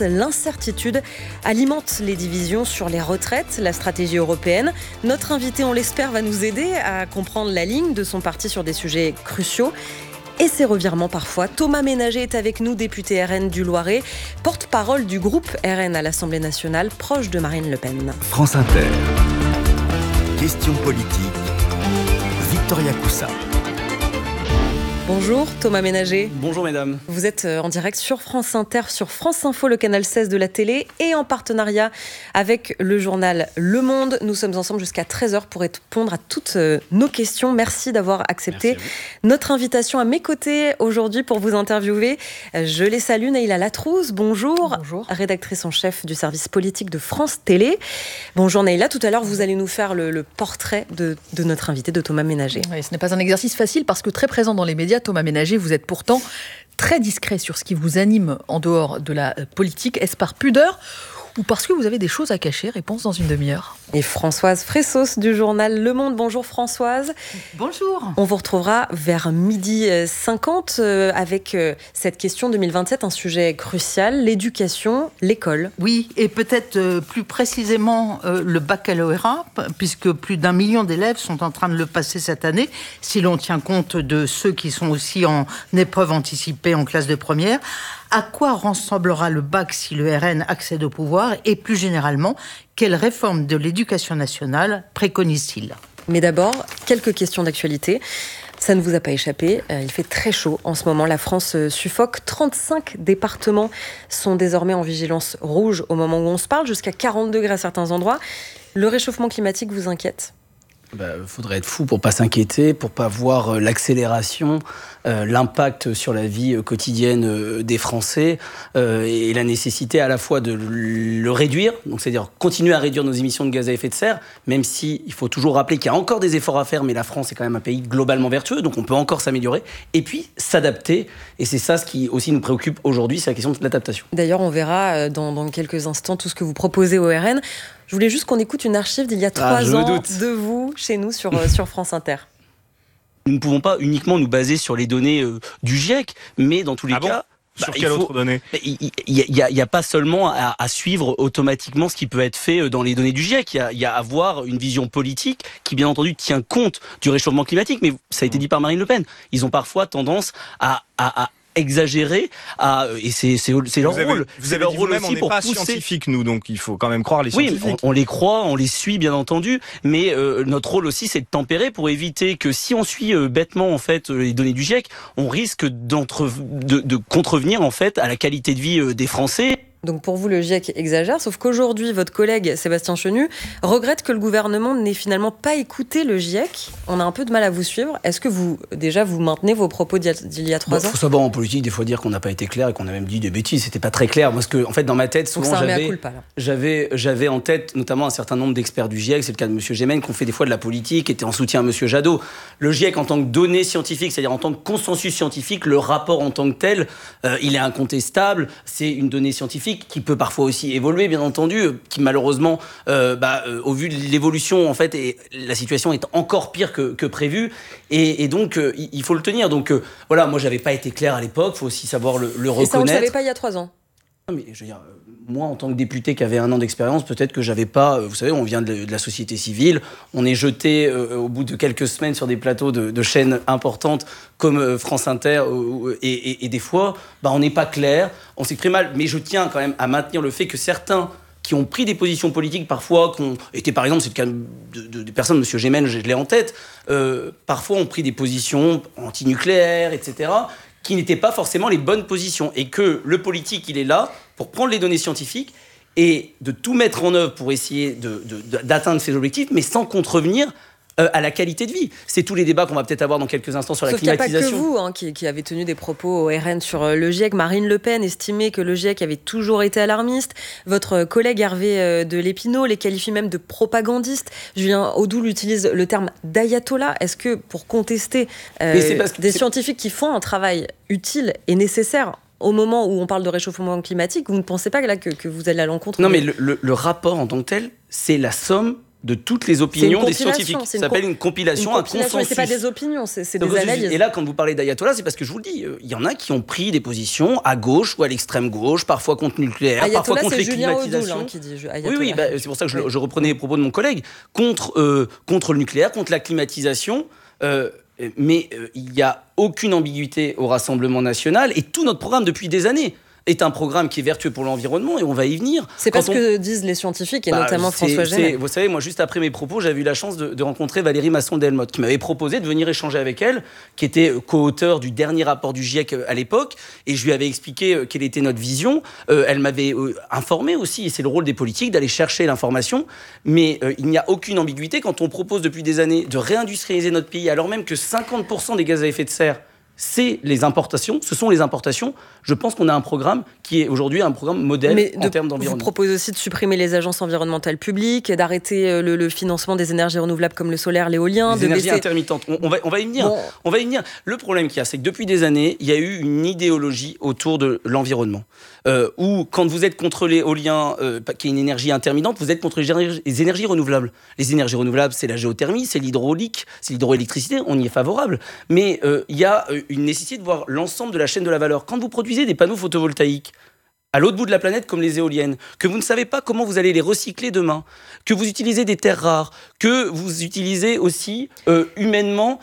l'incertitude alimente les divisions sur les retraites, la stratégie européenne. Notre invité, on l'espère, va nous aider à comprendre la ligne de son parti sur des sujets cruciaux et ses revirements parfois. Thomas Ménager est avec nous, député RN du Loiret, porte-parole du groupe RN à l'Assemblée nationale, proche de Marine Le Pen. France Inter. Question politique. Victoria Coussa. Bonjour Thomas Ménager. Bonjour mesdames. Vous êtes en direct sur France Inter, sur France Info, le canal 16 de la télé et en partenariat avec le journal Le Monde. Nous sommes ensemble jusqu'à 13h pour répondre à toutes nos questions. Merci d'avoir accepté notre invitation à mes côtés aujourd'hui pour vous interviewer. Je les salue. Naïla Latrouze, bonjour. Bonjour. Rédactrice en chef du service politique de France Télé. Bonjour Naïla. Tout à l'heure, vous allez nous faire le portrait de notre invité, de Thomas Ménager. Oui, ce n'est pas un exercice facile parce que très présent dans les médias, Thomas Ménager, vous êtes pourtant très discret sur ce qui vous anime en dehors de la politique. Est-ce par pudeur ou parce que vous avez des choses à cacher? Réponse dans une demi-heure. Et Françoise Fressos du journal Le Monde. Bonjour Françoise. Bonjour. On vous retrouvera vers 12h50 avec cette question 2027, un sujet crucial, l'éducation, l'école. Oui, et peut-être plus précisément le baccalauréat, puisque plus d'1 million d'élèves sont en train de le passer cette année, si l'on tient compte de ceux qui sont aussi en épreuve anticipée en classe de première. À quoi ressemblera le bac si le RN accède au pouvoir? Et plus généralement, quelle réforme de l'éducation nationale préconise-t-il? Mais d'abord, quelques questions d'actualité. Ça ne vous a pas échappé, il fait très chaud en ce moment. La France suffoque. 35 départements sont désormais en vigilance rouge au moment où on se parle, jusqu'à 40 degrés à certains endroits. Le réchauffement climatique vous inquiète ? Faudrait être fou pour pas s'inquiéter, pour pas voir l'accélération, l'impact sur la vie quotidienne des Français et la nécessité à la fois de le réduire, donc c'est-à-dire continuer à réduire nos émissions de gaz à effet de serre, même si il faut toujours rappeler qu'il y a encore des efforts à faire, mais la France est quand même un pays globalement vertueux, donc on peut encore s'améliorer, et puis s'adapter, et c'est ça ce qui aussi nous préoccupe aujourd'hui, c'est la question de l'adaptation. D'ailleurs, on verra dans quelques instants tout ce que vous proposez au RN. Je voulais juste qu'on écoute une archive d'il y a 3 ans de vous, chez nous, sur France Inter. Nous ne pouvons pas uniquement nous baser sur les données du GIEC, mais dans tous les cas... Sur quelle autre donnée ? Il n'y a pas seulement à suivre automatiquement ce qui peut être fait dans les données du GIEC. Il y a à avoir une vision politique qui, bien entendu, tient compte du réchauffement climatique. Mais ça a été dit par Marine Le Pen. Ils ont parfois tendance à exagérer, et c'est leur rôle. Vous avez dit vous-même, on n'est pas scientifiques, nous, donc il faut quand même croire les scientifiques. Oui, on les croit, on les suit, bien entendu, mais notre rôle aussi, c'est de tempérer pour éviter que si on suit bêtement en fait les données du GIEC, on risque de contrevenir en fait à la qualité de vie des Français. Donc pour vous, le GIEC exagère, sauf qu'aujourd'hui, votre collègue Sébastien Chenu regrette que le gouvernement n'ait finalement pas écouté le GIEC. On a un peu de mal à vous suivre. Est-ce que vous maintenez vos propos d'il y a 3 ans ? Il faut savoir en politique, des fois dire qu'on n'a pas été clair et qu'on a même dit des bêtises. C'était pas très clair, parce que en fait, dans ma tête, souvent j'avais en tête notamment un certain nombre d'experts du GIEC, c'est le cas de M. Gémen, qui ont fait des fois de la politique, qui étaient en soutien à M. Jadot. Le GIEC en tant que donnée scientifique, c'est-à-dire en tant que consensus scientifique, le rapport en tant que tel, il est incontestable. C'est une donnée scientifique qui peut parfois aussi évoluer, bien entendu, qui malheureusement, au vu de l'évolution, en fait, et la situation est encore pire que prévu, et donc il faut le tenir. Donc voilà, moi j'avais pas été clair à l'époque, faut aussi savoir le reconnaître. Et ça, on ne le savait pas il y a 3 ans. Non, mais je veux dire, moi, en tant que député qui avait 1 an d'expérience, peut-être que j'avais pas... Vous savez, on vient de la société civile, on est jeté au bout de quelques semaines sur des plateaux de chaînes importantes comme France Inter, et des fois, on n'est pas clair, on s'exprime mal. Mais je tiens quand même à maintenir le fait que certains qui ont pris des positions politiques parfois, qui ont été, par exemple, c'est le cas de personnes, M. Gémen, je l'ai en tête, parfois ont pris des positions anti-nucléaires, etc., qui n'étaient pas forcément les bonnes positions. Et que le politique, il est là pour prendre les données scientifiques et de tout mettre en œuvre pour essayer d'atteindre ses objectifs, mais sans contrevenir à la qualité de vie. C'est tous les débats qu'on va peut-être avoir dans quelques instants sur la climatisation. Sauf qu'il n'y a pas que vous qui avez tenu des propos au RN sur le GIEC. Marine Le Pen estimait que le GIEC avait toujours été alarmiste. Votre collègue Hervé de Lépinot les qualifie même de propagandistes. Julien Audoul utilise le terme d'ayatollah. Est-ce que pour contester des scientifiques qui font un travail utile et nécessaire au moment où on parle de réchauffement climatique, vous ne pensez pas que vous allez à l'encontre? Non, mais le rapport en tant que tel, c'est la somme de toutes les opinions des scientifiques. Ça s'appelle une compilation, un consensus. Mais c'est pas des opinions, c'est des analyses. Et là, quand vous parlez d'ayatollah, c'est parce que je vous le dis, il y en a qui ont pris des positions à gauche ou à l'extrême gauche, parfois contre le nucléaire, parfois contre les climatisations. Qui dit oui, c'est pour ça que je reprenais les propos de mon collègue. Contre le nucléaire, contre la climatisation. Mais il n'y a aucune ambiguïté au Rassemblement national, et tout notre programme depuis des années est un programme qui est vertueux pour l'environnement, et on va y venir. C'est pas ce que disent les scientifiques, et notamment François Genest. Vous savez, moi, juste après mes propos, j'avais eu la chance de rencontrer Valérie Masson-Delmotte, qui m'avait proposé de venir échanger avec elle, qui était co-auteure du dernier rapport du GIEC à l'époque, et je lui avais expliqué quelle était notre vision. Elle m'avait informé aussi, et c'est le rôle des politiques d'aller chercher l'information, mais il n'y a aucune ambiguïté quand on propose depuis des années de réindustrialiser notre pays, alors même que 50% des gaz à effet de serre, ce sont les importations. Je pense qu'on a un programme qui est aujourd'hui un programme modèle en termes d'environnement. Vous proposez aussi de supprimer les agences environnementales publiques, d'arrêter le financement des énergies renouvelables comme le solaire, l'éolien. Les énergies intermittentes. On va y venir. Bon. On va y venir. Le problème qu'il y a, c'est que depuis des années, il y a eu une idéologie autour de l'environnement. Où, quand vous êtes contre l'éolien, qui est une énergie intermittente, vous êtes contre les énergies renouvelables. Les énergies renouvelables, c'est la géothermie, c'est l'hydraulique, c'est l'hydroélectricité, on y est favorable. Mais il y a une nécessité de voir l'ensemble de la chaîne de la valeur. Quand vous produisez des panneaux photovoltaïques à l'autre bout de la planète comme les éoliennes, que vous ne savez pas comment vous allez les recycler demain, que vous utilisez des terres rares, que vous utilisez aussi humainement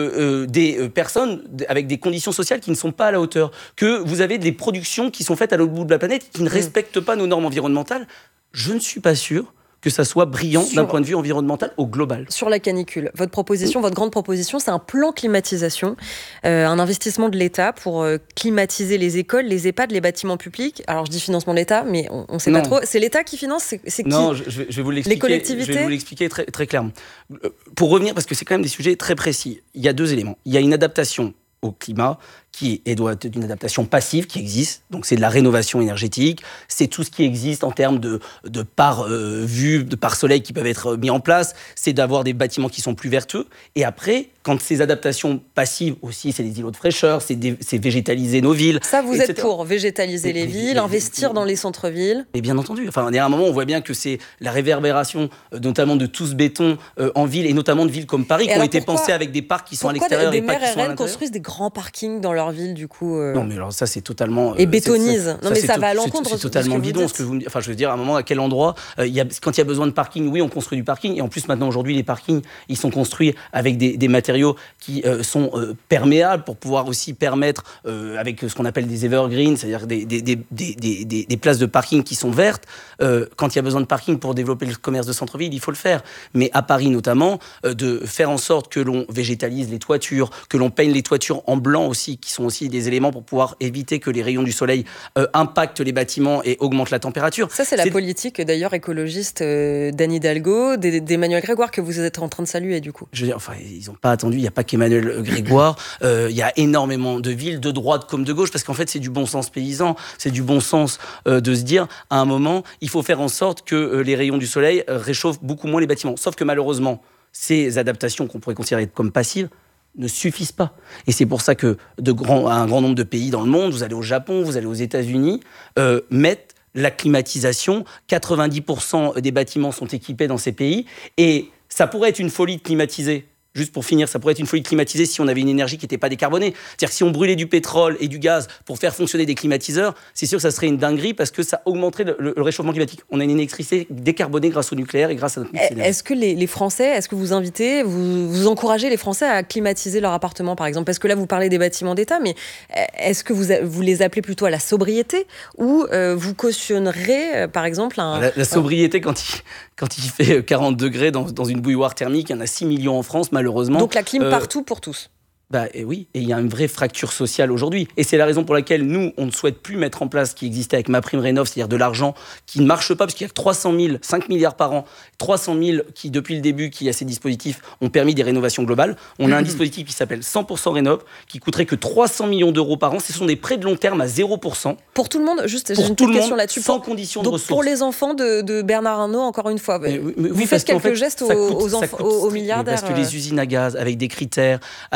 des personnes avec des conditions sociales qui ne sont pas à la hauteur, que vous avez des productions qui sont faites à l'autre bout de la planète qui ne respectent pas nos normes environnementales, je ne suis pas sûr que ça soit brillant d'un point de vue environnemental au global. Sur la canicule, votre grande proposition, c'est un plan climatisation, un investissement de l'État pour climatiser les écoles, les EHPAD, les bâtiments publics. Alors je dis financement de l'État, mais on ne sait pas trop. C'est l'État qui finance, c'est qui ? Non, je vais vous l'expliquer. Les collectivités ? Je vais vous l'expliquer très, très clairement. Pour revenir, parce que c'est quand même des sujets très précis, il y a deux éléments. Il y a une adaptation au climat qui doit être une adaptation passive qui existe, donc c'est de la rénovation énergétique, c'est tout ce qui existe en termes de pare-vue, de pare-soleil qui peuvent être mis en place, c'est d'avoir des bâtiments qui sont plus vertueux, et après, quand ces adaptations passives aussi, c'est des îlots de fraîcheur, c'est végétaliser nos villes. Ça, vous êtes pour végétaliser les villes, investir dans les centres-villes ? Et bien entendu, enfin, il y a un moment, on voit bien que c'est la réverbération, notamment de tout ce béton en ville, et notamment de villes comme Paris, qui ont été pensées avec des parcs qui sont à l'extérieur et pas qui sont à l'intérieur. Construisent des grands parkings dans leur ville, du coup. Non, mais alors ça, c'est totalement. Et bétonisent. Non, mais ça va à l'encontre. C'est totalement bidon ce que vous me dites. Enfin, je veux dire, à un moment, à quel endroit quand il y a besoin de parking, oui, on construit du parking. Et en plus, maintenant, aujourd'hui, les parkings, ils sont construits avec des matériaux qui sont perméables pour pouvoir aussi permettre, avec ce qu'on appelle des evergreens, c'est-à-dire des places de parking qui sont vertes. Quand il y a besoin de parking pour développer le commerce de centre-ville, il faut le faire. Mais à Paris, notamment, de faire en sorte que l'on végétalise les toitures, que l'on peigne les toitures en blanc aussi, qui sont aussi des éléments pour pouvoir éviter que les rayons du soleil impactent les bâtiments et augmentent la température. Ça, c'est la politique, d'ailleurs, écologiste d'Anne Hidalgo, d'Emmanuel Grégoire, que vous êtes en train de saluer, du coup. Je veux dire, enfin, ils n'ont pas attendu, il n'y a pas qu'Emmanuel Grégoire, il y a énormément de villes, de droite comme de gauche, parce qu'en fait, c'est du bon sens paysan, c'est du bon sens de se dire, à un moment, il faut faire en sorte que les rayons du soleil réchauffent beaucoup moins les bâtiments. Sauf que malheureusement, ces adaptations qu'on pourrait considérer comme passives, ne suffisent pas. Et c'est pour ça que un grand nombre de pays dans le monde, vous allez au Japon, vous allez aux États-Unis, mettent la climatisation. 90% des bâtiments sont équipés dans ces pays. Et ça pourrait être une folie de climatiser. Juste pour finir, ça pourrait être une folie de climatiser si on avait une énergie qui n'était pas décarbonée. C'est-à-dire que si on brûlait du pétrole et du gaz pour faire fonctionner des climatiseurs, c'est sûr que ça serait une dinguerie parce que ça augmenterait le réchauffement climatique. On a une électricité décarbonée grâce au nucléaire et grâce à notre mix énergie. Est-ce que les Français, est-ce que vous invitez, vous encouragez les Français à climatiser leur appartement, par exemple ? Parce que là, vous parlez des bâtiments d'État, mais est-ce que vous les appelez plutôt à la sobriété ou vous cautionnerez, par exemple, la sobriété, quand il fait 40 degrés dans une bouilloire thermique, il y en a 6 millions en France, malheureusement. Donc la clim partout pour tous. Et oui, et il y a une vraie fracture sociale aujourd'hui. Et c'est la raison pour laquelle nous, on ne souhaite plus mettre en place ce qui existait avec MaPrimeRénov', c'est-à-dire de l'argent qui ne marche pas, parce qu'il y a 300 000, 5 milliards par an, 300 000 qui, depuis le début, qui a ces dispositifs, ont permis des rénovations globales. On a un dispositif qui s'appelle 100% Rénov', qui coûterait que 300 millions d'euros par an. Ce sont des prêts de long terme à 0%. Pour tout le monde, juste j'ai une petite question là-dessus. Sans condition de ressources. Pour les enfants de Bernard Arnault, encore une fois, vous faites quelques gestes aux milliardaires. Parce que les usines à gaz, avec des critères, avec des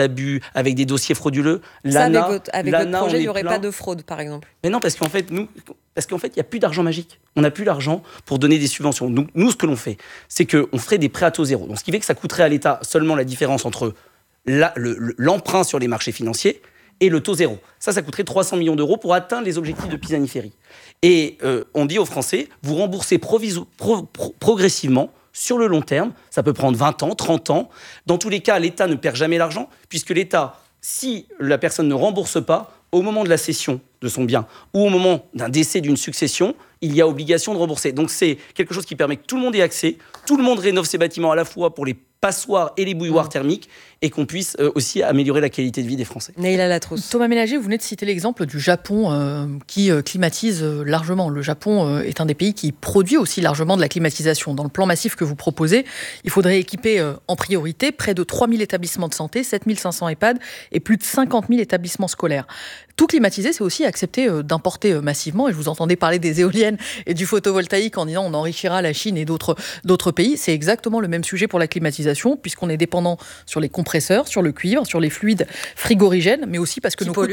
d'abus, avec des dossiers frauduleux. Avec votre projet, il n'y aurait pas de fraude, par exemple. Mais non, parce qu'en fait, il n'y a plus d'argent magique. On n'a plus l'argent pour donner des subventions. Donc, nous, ce que l'on fait, c'est qu'on ferait des prêts à taux zéro. Donc, ce qui fait que ça coûterait à l'État seulement la différence entre l'emprunt sur les marchés financiers et le taux zéro. Ça coûterait 300 millions d'euros pour atteindre les objectifs de Pisani-Ferry. Et on dit aux Français, vous remboursez progressivement sur le long terme. Ça peut prendre 20 ans, 30 ans. Dans tous les cas, l'État ne perd jamais l'argent, puisque l'État, si la personne ne rembourse pas, au moment de la cession de son bien ou au moment d'un décès d'une succession, il y a obligation de rembourser. Donc c'est quelque chose qui permet que tout le monde ait accès, tout le monde rénove ses bâtiments à la fois pour les passoires et les bouilloires thermiques et qu'on puisse aussi améliorer la qualité de vie des Français. Naïla Latrousse. Thomas Ménager, vous venez de citer l'exemple du Japon qui climatise largement. Le Japon est un des pays qui produit aussi largement de la climatisation. Dans le plan massif que vous proposez, il faudrait équiper en priorité près de 3000 établissements de santé, 7500 EHPAD et plus de 50 000 établissements scolaires. Tout climatiser, c'est aussi accepter d'importer massivement. Et je vous entendais parler des éoliennes et du photovoltaïque en disant on enrichira la Chine et d'autres pays. C'est exactement le même sujet pour la climatisation, puisqu'on est dépendant sur les compresseurs, sur le cuivre, sur les fluides frigorigènes, mais aussi parce que nos coûts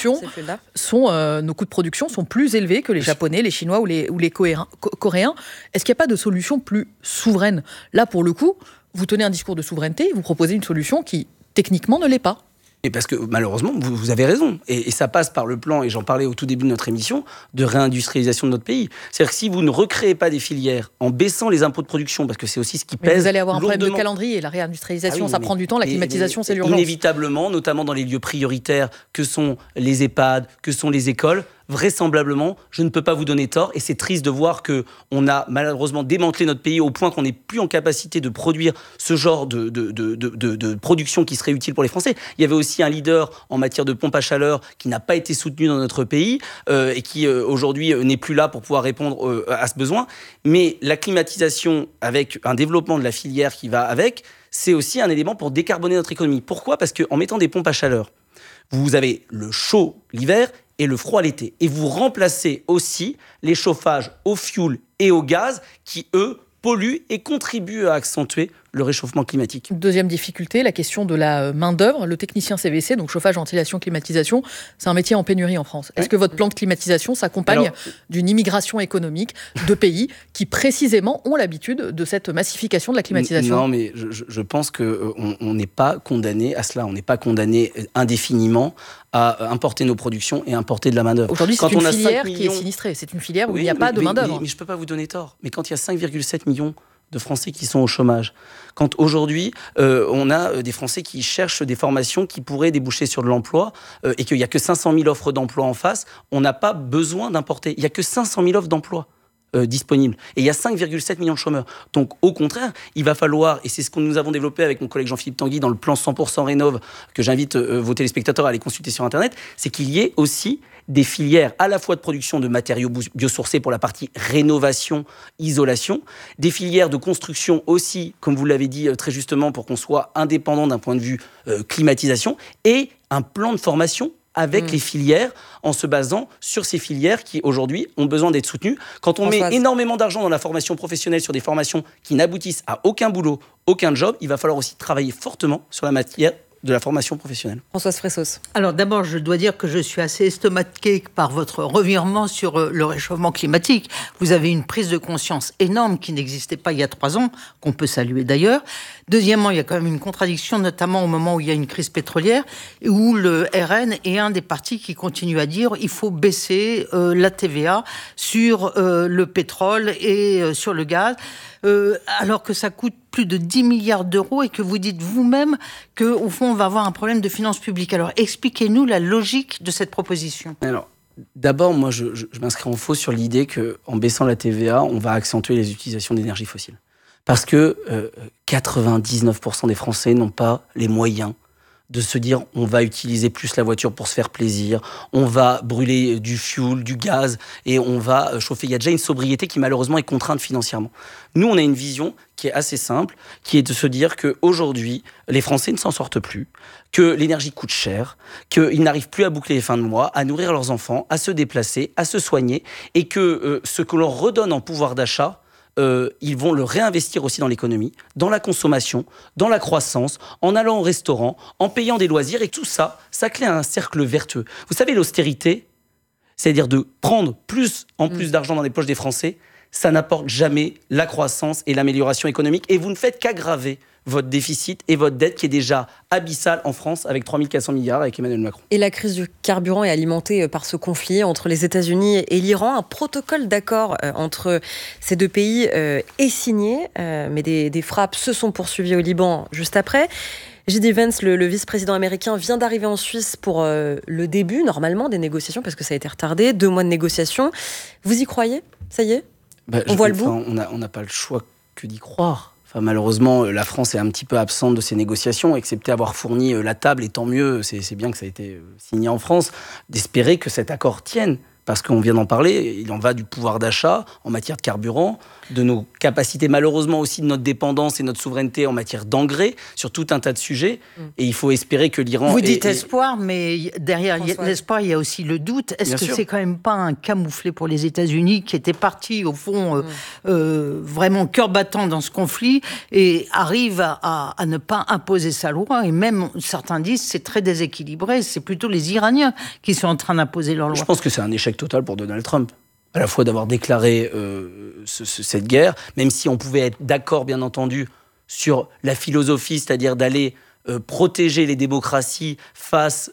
de production sont plus élevés que les Japonais, les Chinois ou les Coréens. Est-ce qu'il n'y a pas de solution plus souveraine ? Là, pour le coup, vous tenez un discours de souveraineté, vous proposez une solution qui, techniquement, ne l'est pas. Et parce que malheureusement, vous avez raison. Et ça passe par le plan, et j'en parlais au tout début de notre émission, de réindustrialisation de notre pays. C'est-à-dire que si vous ne recréez pas des filières en baissant les impôts de production, parce que c'est aussi ce qui pèse. Vous allez avoir un lourdement. problème de calendrier. La réindustrialisation, ça prend du temps. La climatisation, c'est l'urgence. Inévitablement, notamment dans les lieux prioritaires que sont les EHPAD, que sont les écoles, vraisemblablement, je ne peux pas vous donner tort. Et c'est triste de voir qu'on a malheureusement démantelé notre pays au point qu'on n'est plus en capacité de produire ce genre de production qui serait utile pour les Français. Il y avait aussi un leader en matière de pompe à chaleur qui n'a pas été soutenu dans notre pays et qui aujourd'hui n'est plus là pour pouvoir répondre à ce besoin. Mais la climatisation avec un développement de la filière qui va avec, c'est aussi un élément pour décarboner notre économie. Pourquoi ? Parce qu'en mettant des pompes à chaleur, vous avez le chaud l'hiver et le froid l'été. Et vous remplacez aussi les chauffages au fioul et au gaz qui, eux, polluent et contribuent à accentuer le réchauffement climatique. Deuxième difficulté, la question de la main-d'œuvre. Le technicien CVC, donc chauffage, ventilation, climatisation, c'est un métier en pénurie en France. Est-ce que votre plan de climatisation s'accompagne d'une immigration économique de pays qui précisément ont l'habitude de cette massification de la climatisation ? Non, mais je pense qu'on n'est pas condamné à cela. On n'est pas condamné indéfiniment à importer nos productions et importer de la main-d'œuvre. Aujourd'hui, c'est une filière qui est sinistrée. C'est une filière où il n'y a pas de main-d'œuvre. Mais je ne peux pas vous donner tort. Mais quand il y a 5,7 millions de Français qui sont au chômage, quand aujourd'hui on a des Français qui cherchent des formations qui pourraient déboucher sur de l'emploi et qu'il n'y a que 500 000 offres d'emploi en face, on n'a pas besoin d'importer. Il n'y a que 500 000 offres d'emploi disponibles. Et il y a 5,7 millions de chômeurs. Donc, au contraire, il va falloir, et c'est ce que nous avons développé avec mon collègue Jean-Philippe Tanguy dans le plan 100% Rénov', que j'invite vos téléspectateurs à aller consulter sur Internet, c'est qu'il y ait aussi des filières à la fois de production de matériaux biosourcés pour la partie rénovation, isolation, des filières de construction aussi, comme vous l'avez dit très justement, pour qu'on soit indépendant d'un point de vue climatisation, et un plan de formation avec les filières, en se basant sur ces filières qui, aujourd'hui, ont besoin d'être soutenues. Quand on met énormément d'argent dans la formation professionnelle sur des formations qui n'aboutissent à aucun boulot, aucun job, il va falloir aussi travailler fortement sur la matière de la formation professionnelle. Françoise Fressos. Alors d'abord, je dois dire que je suis assez estomaquée par votre revirement sur le réchauffement climatique. Vous avez une prise de conscience énorme qui n'existait pas il y a 3 ans, qu'on peut saluer d'ailleurs. Deuxièmement, il y a quand même une contradiction, notamment au moment où il y a une crise pétrolière, où le RN est un des partis qui continue à dire il faut baisser la TVA sur le pétrole et sur le gaz, alors que ça coûte plus de 10 milliards d'euros et que vous dites vous-même qu'au fond, on va avoir un problème de finances publiques. Alors, expliquez-nous la logique de cette proposition. Alors, d'abord, moi, je m'inscris en faux sur l'idée qu'en baissant la TVA, on va accentuer les utilisations d'énergie fossile. Parce que 99% des Français n'ont pas les moyens de se dire on va utiliser plus la voiture pour se faire plaisir, on va brûler du fioul, du gaz et on va chauffer. Il y a déjà une sobriété qui malheureusement est contrainte financièrement. Nous, on a une vision qui est assez simple, qui est de se dire qu'aujourd'hui, les Français ne s'en sortent plus, que l'énergie coûte cher, qu'ils n'arrivent plus à boucler les fins de mois, à nourrir leurs enfants, à se déplacer, à se soigner et que ce que l'on redonne en pouvoir d'achat ils vont le réinvestir aussi dans l'économie, dans la consommation, dans la croissance, en allant au restaurant, en payant des loisirs. Et tout ça, ça crée un cercle vertueux. Vous savez, l'austérité, c'est-à-dire de prendre plus d'argent dans les poches des Français, ça n'apporte jamais la croissance et l'amélioration économique. Et vous ne faites qu'aggraver votre déficit et votre dette qui est déjà abyssale en France avec 3 400 milliards avec Emmanuel Macron. Et la crise du carburant est alimentée par ce conflit entre les États-Unis et l'Iran. Un protocole d'accord entre ces deux pays est signé, mais des frappes se sont poursuivies au Liban juste après. J.D. Vance, le vice-président américain, vient d'arriver en Suisse pour le début, normalement, des négociations, parce que ça a été retardé, 2 mois de négociations. Vous y croyez ? Ça y est ? On voit le bout ? On n'a pas le choix que d'y croire. Malheureusement, la France est un petit peu absente de ces négociations, excepté avoir fourni la table, et tant mieux, c'est bien que ça a été signé en France, d'espérer que cet accord tienne. Parce qu'on vient d'en parler, il en va du pouvoir d'achat en matière de carburant, de nos capacités, malheureusement aussi de notre dépendance et notre souveraineté en matière d'engrais, sur tout un tas de sujets. Et il faut espérer que l'Iran... Vous dites espoir, mais derrière l'espoir, il y a aussi le doute. Est-ce que c'est quand même pas un camouflet pour les États-Unis qui étaient partis, au fond, vraiment cœur battant dans ce conflit et arrivent à ne pas imposer sa loi? Et même, certains disent, c'est très déséquilibré. C'est plutôt les Iraniens qui sont en train d'imposer leur loi. Je pense que c'est un échec total pour Donald Trump. À la fois d'avoir déclaré cette guerre, même si on pouvait être d'accord, bien entendu, sur la philosophie, c'est-à-dire d'aller protéger les démocraties face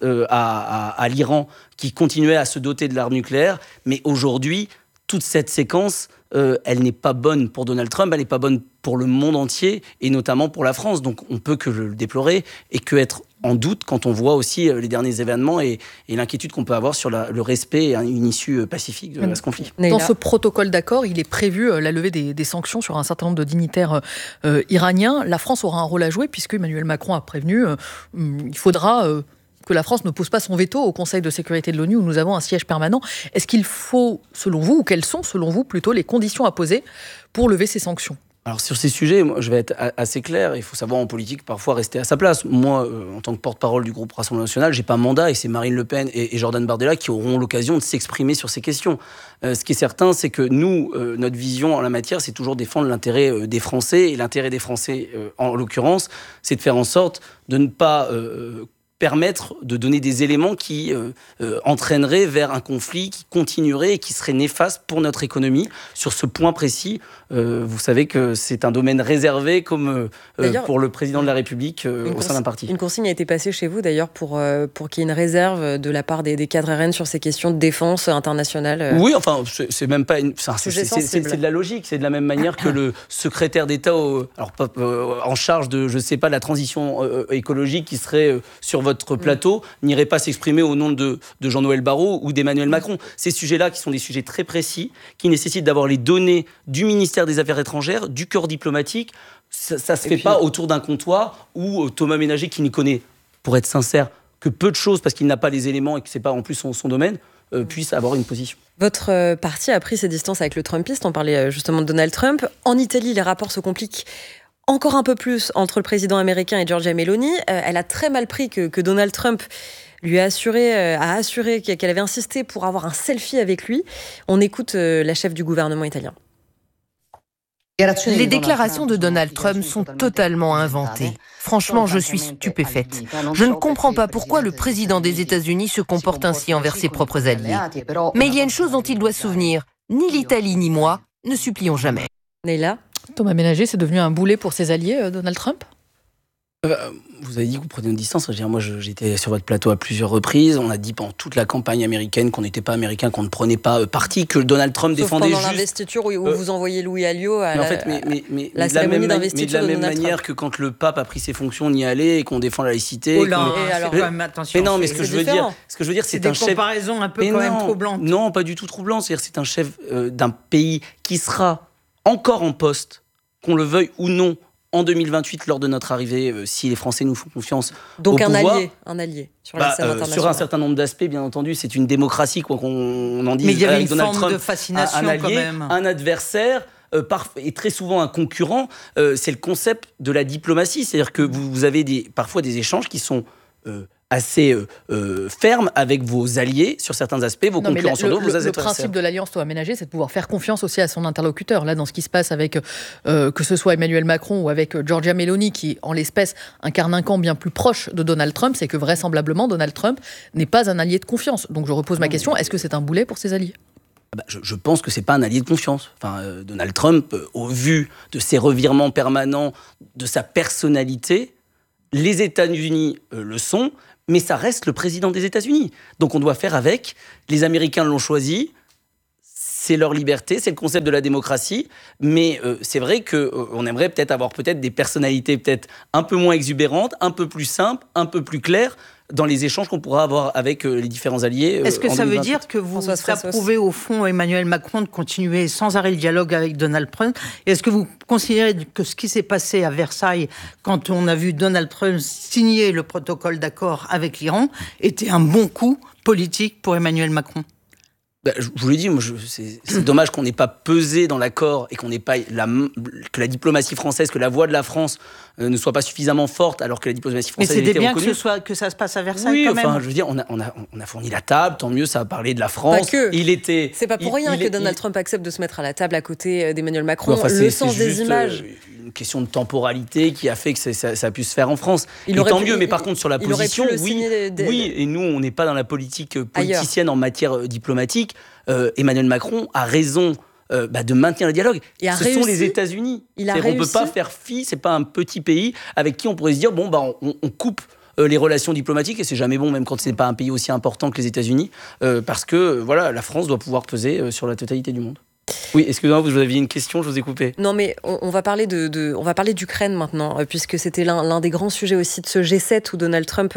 à l'Iran, qui continuait à se doter de l'arme nucléaire. Mais aujourd'hui, toute cette séquence, elle n'est pas bonne pour Donald Trump, elle n'est pas bonne pour le monde entier, et notamment pour la France. Donc on peut que le déplorer, et que être en doute quand on voit aussi les derniers événements et l'inquiétude qu'on peut avoir sur le respect et une issue pacifique de ce conflit. Dans ce protocole d'accord, il est prévu la levée des sanctions sur un certain nombre de dignitaires iraniens. La France aura un rôle à jouer puisque Emmanuel Macron a prévenu il faudra que la France ne pose pas son veto au Conseil de sécurité de l'ONU où nous avons un siège permanent. Est-ce qu'il faut, selon vous, ou quelles sont, selon vous, plutôt les conditions à poser pour lever ces sanctions ? Alors sur ces sujets, moi, je vais être assez clair. Il faut savoir en politique parfois rester à sa place. Moi, en tant que porte-parole du groupe Rassemblement National, j'ai pas mandat, et c'est Marine Le Pen et Jordan Bardella qui auront l'occasion de s'exprimer sur ces questions. Ce qui est certain, c'est que nous, notre vision en la matière, c'est toujours défendre l'intérêt des Français. Et l'intérêt des Français, en l'occurrence, c'est de faire en sorte de ne pas permettre de donner des éléments qui entraîneraient vers un conflit qui continuerait et qui serait néfaste pour notre économie. Sur ce point précis, vous savez que c'est un domaine réservé comme pour le président de la République au sein d'un parti. Une consigne a été passée chez vous d'ailleurs pour qu'il y ait une réserve de la part des cadres RN sur ces questions de défense internationale. Oui, enfin, c'est même pas c'est de la logique. C'est de la même manière que le secrétaire d'État en charge de, je sais pas, de la transition écologique qui serait sur votre plateau n'irait pas s'exprimer au nom de Jean-Noël Barrot ou d'Emmanuel Macron. Ces sujets-là, qui sont des sujets très précis, qui nécessitent d'avoir les données du ministère des Affaires étrangères, du corps diplomatique, ça se fait pas autour d'un comptoir où Thomas Ménager, qui n'y connaît, pour être sincère, que peu de choses, parce qu'il n'a pas les éléments et que c'est pas en plus son domaine, puisse avoir une position. Votre parti a pris ses distances avec le Trumpiste, on parlait justement de Donald Trump. En Italie, les rapports se compliquent encore un peu plus entre le président américain et Giorgia Meloni. Elle a très mal pris que Donald Trump lui a assuré qu'elle avait insisté pour avoir un selfie avec lui. On écoute la chef du gouvernement italien. Les déclarations de Donald Trump sont totalement inventées. Franchement, je suis stupéfaite. Je ne comprends pas pourquoi le président des États-Unis se comporte ainsi envers ses propres alliés. Mais il y a une chose dont il doit se souvenir. Ni l'Italie ni moi ne supplions jamais. Neila ? Thomas Ménager, c'est devenu un boulet pour ses alliés, Donald Trump ? Vous avez dit que vous prenez une distance. Moi, j'étais sur votre plateau à plusieurs reprises. On a dit pendant toute la campagne américaine qu'on n'était pas américain, qu'on ne prenait pas parti, que Donald Trump défendait pendant l'investiture où vous envoyez Louis Alliot à la cérémonie d'investiture de la même manière que quand le pape a pris ses fonctions, on y allait et qu'on défend la laïcité. Oh là, alors quand même, attention. Mais non, mais ce que je veux dire, c'est un chef. Des comparaisons un peu quand même troublantes. Non, pas du tout troublantes. C'est-à-dire, c'est un chef d'un pays qui sera encore en poste, qu'on le veuille ou non, en 2028, lors de notre arrivée, si les Français nous font confiance. Donc au pouvoir, un allié sur la scène internationale. Sur un certain nombre d'aspects, bien entendu, c'est une démocratie, quoi qu'on en dise. Mais il y avait avec une Donald forme Trump, de fascination un allié, quand même. Un adversaire, et très souvent un concurrent. C'est le concept de la diplomatie, c'est-à-dire que vous avez parfois des échanges qui sont assez ferme avec vos alliés sur certains aspects, vos concurrents sur d'autres, vos adversaires. Le principe de l'alliance aménagée, c'est de pouvoir faire confiance aussi à son interlocuteur. Là, dans ce qui se passe avec, que ce soit Emmanuel Macron ou avec Giorgia Meloni, qui, en l'espèce, incarne un camp bien plus proche de Donald Trump, c'est que vraisemblablement, Donald Trump n'est pas un allié de confiance. Donc je repose ma question, est-ce que c'est un boulet pour ses alliés ? Je pense que c'est pas un allié de confiance. Donald Trump, au vu de ses revirements permanents, de sa personnalité, les États-Unis le sont, mais ça reste le président des États-Unis. Donc on doit faire avec. Les Américains l'ont choisi. C'est leur liberté, c'est le concept de la démocratie. Mais c'est vrai qu'on aimerait peut-être avoir des personnalités peut-être un peu moins exubérantes, un peu plus simples, un peu plus claires, dans les échanges qu'on pourra avoir avec les différents alliés. Est-ce que ça veut dire que vous approuvez au fond Emmanuel Macron de continuer sans arrêt le dialogue avec Donald Trump ? Et est-ce que vous considérez que ce qui s'est passé à Versailles, quand on a vu Donald Trump signer le protocole d'accord avec l'Iran, était un bon coup politique pour Emmanuel Macron ? Je vous l'ai dit, c'est dommage qu'on n'ait pas pesé dans l'accord et qu'on n'ait pas que la diplomatie française, que la voix de la France ne soit pas suffisamment forte, alors que la diplomatie française était reconnue. Mais c'était bien que ça se passe à Versailles, quand même. Je veux dire, on a fourni la table, tant mieux, ça a parlé de la France. Pas que. C'est pas pour rien que Donald Trump accepte de se mettre à la table à côté d'Emmanuel Macron. Le sens des images. Une question de temporalité qui a fait que ça a pu se faire en France. Tant mieux, mais par contre, sur la position, oui, et nous, on n'est pas dans la politique politicienne en matière diplomatique. Emmanuel Macron a raison de maintenir le dialogue. Sont les États-Unis. On ne peut pas faire fi, c'est pas un petit pays avec qui on pourrait se dire on coupe les relations diplomatiques, et c'est jamais bon, même quand c'est pas un pays aussi important que les États-Unis, parce que la France doit pouvoir peser sur la totalité du monde. Oui, excusez-moi, vous aviez une question, je vous ai coupé. Non, mais on va parler on va parler d'Ukraine maintenant, puisque c'était l'un des grands sujets aussi de ce G7 où Donald Trump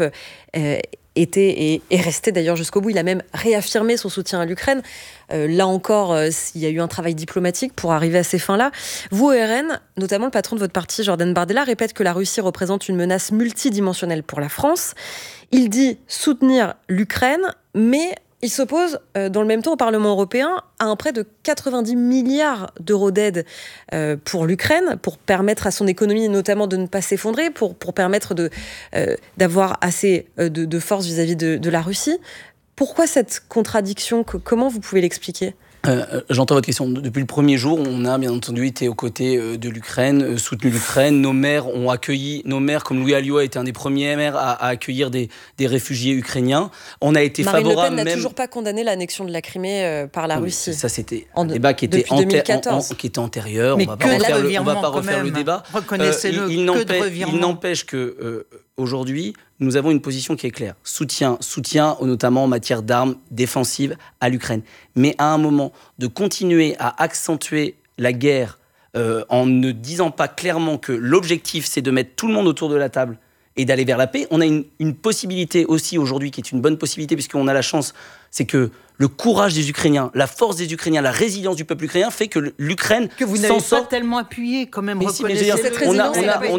était et est resté d'ailleurs jusqu'au bout. Il a même réaffirmé son soutien à l'Ukraine. Là encore, il y a eu un travail diplomatique pour arriver à ces fins-là. Vous, au RN, notamment le patron de votre parti, Jordan Bardella, répète que la Russie représente une menace multidimensionnelle pour la France. Il dit soutenir l'Ukraine, mais il s'oppose dans le même temps au Parlement européen à un prêt de 90 milliards d'euros d'aide pour l'Ukraine, pour permettre à son économie notamment de ne pas s'effondrer, pour permettre d'avoir assez de force vis-à-vis de la Russie. Pourquoi cette contradiction ? Comment vous pouvez l'expliquer ? J'entends votre question. Depuis le premier jour, on a bien entendu été aux côtés de l'Ukraine, soutenu l'Ukraine. Nos maires, comme Louis Alliot a été un des premiers maires à accueillir des réfugiés ukrainiens. On a été favorable. Marine Le Pen n'a même... toujours pas condamné l'annexion de la Crimée par la Russie. Ça, c'était un débat qui était antérieur. Mais on va pas refaire le débat. Reconnaissez-le, il n'empêche que aujourd'hui, nous avons une position qui est claire. Soutien notamment en matière d'armes défensives à l'Ukraine. Mais à un moment, de continuer à accentuer la guerre en ne disant pas clairement que l'objectif, c'est de mettre tout le monde autour de la table et d'aller vers la paix, on a une possibilité aussi aujourd'hui, qui est une bonne possibilité, puisqu'on a la chance, c'est que le courage des Ukrainiens, la force des Ukrainiens, la résilience du peuple ukrainien fait que l'Ukraine que vous n'avez pas tellement appuyé, quand même, reconnaissez cette résilience.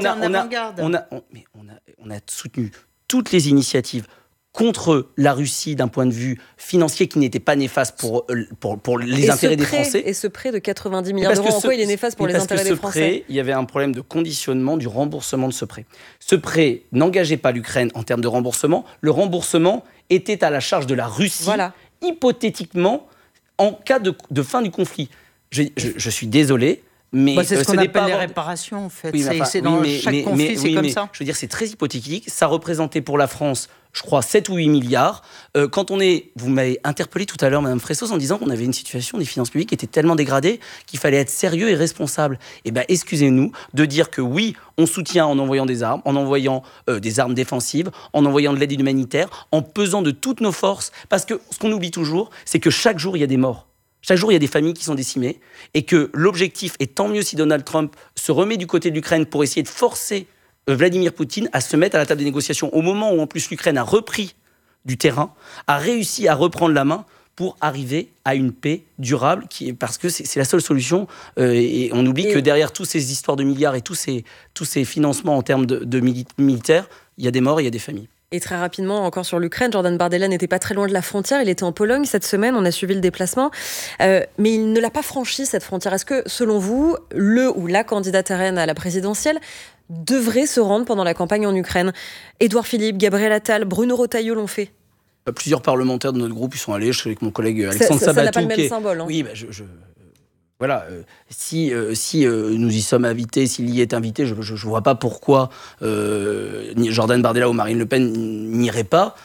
On a soutenu toutes les initiatives contre la Russie d'un point de vue financier qui n'était pas néfaste pour les intérêts des Français. Et ce prêt de 90 milliards d'euros, en quoi il est néfaste pour les intérêts des Français ? Prêt, il y avait un problème de conditionnement du remboursement de ce prêt. Ce prêt n'engageait pas l'Ukraine en termes de remboursement. Le remboursement était à la charge de la Russie, hypothétiquement, en cas de fin du conflit. Je suis désolé. Mais c'est ce qu'on appelle les réparations, en fait. Chaque conflit, c'est comme ça. Je veux dire, c'est très hypothétique. Ça représentait pour la France, je crois, 7 ou 8 milliards. Vous m'avez interpellé tout à l'heure, Mme Fressos, en disant qu'on avait une situation des finances publiques qui était tellement dégradée qu'il fallait être sérieux et responsable. Excusez-nous de dire que oui, on soutient en envoyant des armes, en envoyant des armes défensives, en envoyant de l'aide humanitaire, en pesant de toutes nos forces. Parce que ce qu'on oublie toujours, c'est que chaque jour, il y a des morts. Chaque jour, il y a des familles qui sont décimées et que l'objectif, et tant mieux si Donald Trump se remet du côté de l'Ukraine pour essayer de forcer Vladimir Poutine à se mettre à la table des négociations au moment où, en plus, l'Ukraine a repris du terrain, a réussi à reprendre la main pour arriver à une paix durable, parce que c'est la seule solution. Et on oublie que derrière toutes ces histoires de milliards et tous ces financements en termes de militaires, il y a des morts, il y a des familles. Et très rapidement, encore sur l'Ukraine, Jordan Bardella n'était pas très loin de la frontière. Il était en Pologne cette semaine, on a suivi le déplacement. Mais il ne l'a pas franchi, cette frontière. Est-ce que, selon vous, le ou la candidate RN à la présidentielle devrait se rendre pendant la campagne en Ukraine? Édouard Philippe, Gabriel Attal, Bruno Retailleau l'ont fait. Plusieurs parlementaires de notre groupe y sont allés. Je suis avec mon collègue Alexandre Sabato. Ça n'a pas le même symbole. Hein. Oui, voilà, si nous y sommes invités, s'il y est invité, je ne vois pas pourquoi Jordan Bardella ou Marine Le Pen n'iraient pas.